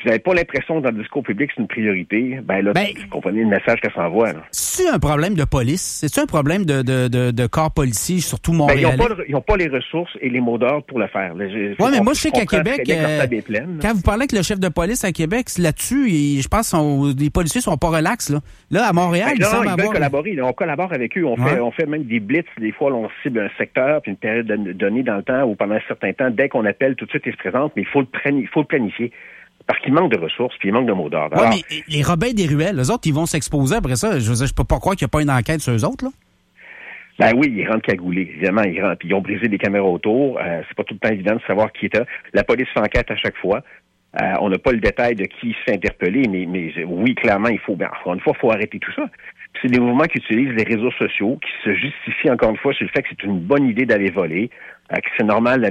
vous n'avez pas l'impression que dans le discours public c'est une priorité, ben là, ben, vous comprenez le message qu'elle s'envoie. Là. C'est un problème de police? C'est-tu un problème de, de, de, de corps policiers, surtout montréalais? Ben, ils n'ont pas, pas les ressources et les mots d'ordre pour le faire. Oui, mais moi, je sais qu'à Québec, euh, pleine, quand vous parlez avec le chef de police à Québec, là-dessus, il, je pense que les policiers sont pas relax. Là, là à Montréal, ben, ils non, semblent ils avoir... veulent collaborer. Là, on collabore avec eux. On, ouais. fait, on fait même des blitz. Des fois, là, on cible un secteur puis une période donnée dans le temps ou pendant un certain temps. Dès qu'on appelle, tout de suite, ils se présentent, mais il faut le, il faut le planifier. Parce qu'il manque de ressources, puis il manque de mots d'ordre. Oui, mais les Robins des ruelles, eux autres, ils vont s'exposer après ça. Je veux dire, je peux pas croire qu'il n'y a pas une enquête sur eux autres, là. Ben oui, ils rentrent cagoulés, évidemment. Ils rentrent, puis ils ont brisé des caméras autour. Euh, c'est pas tout le temps évident de savoir qui était. La police fait enquête à chaque fois. Euh, on n'a pas le détail de qui se fait interpeller, mais, mais oui, clairement, il faut, ben, encore une fois, il faut arrêter tout ça. Puis c'est des mouvements qui utilisent les réseaux sociaux, qui se justifient encore une fois sur le fait que c'est une bonne idée d'aller voler, euh, que c'est normal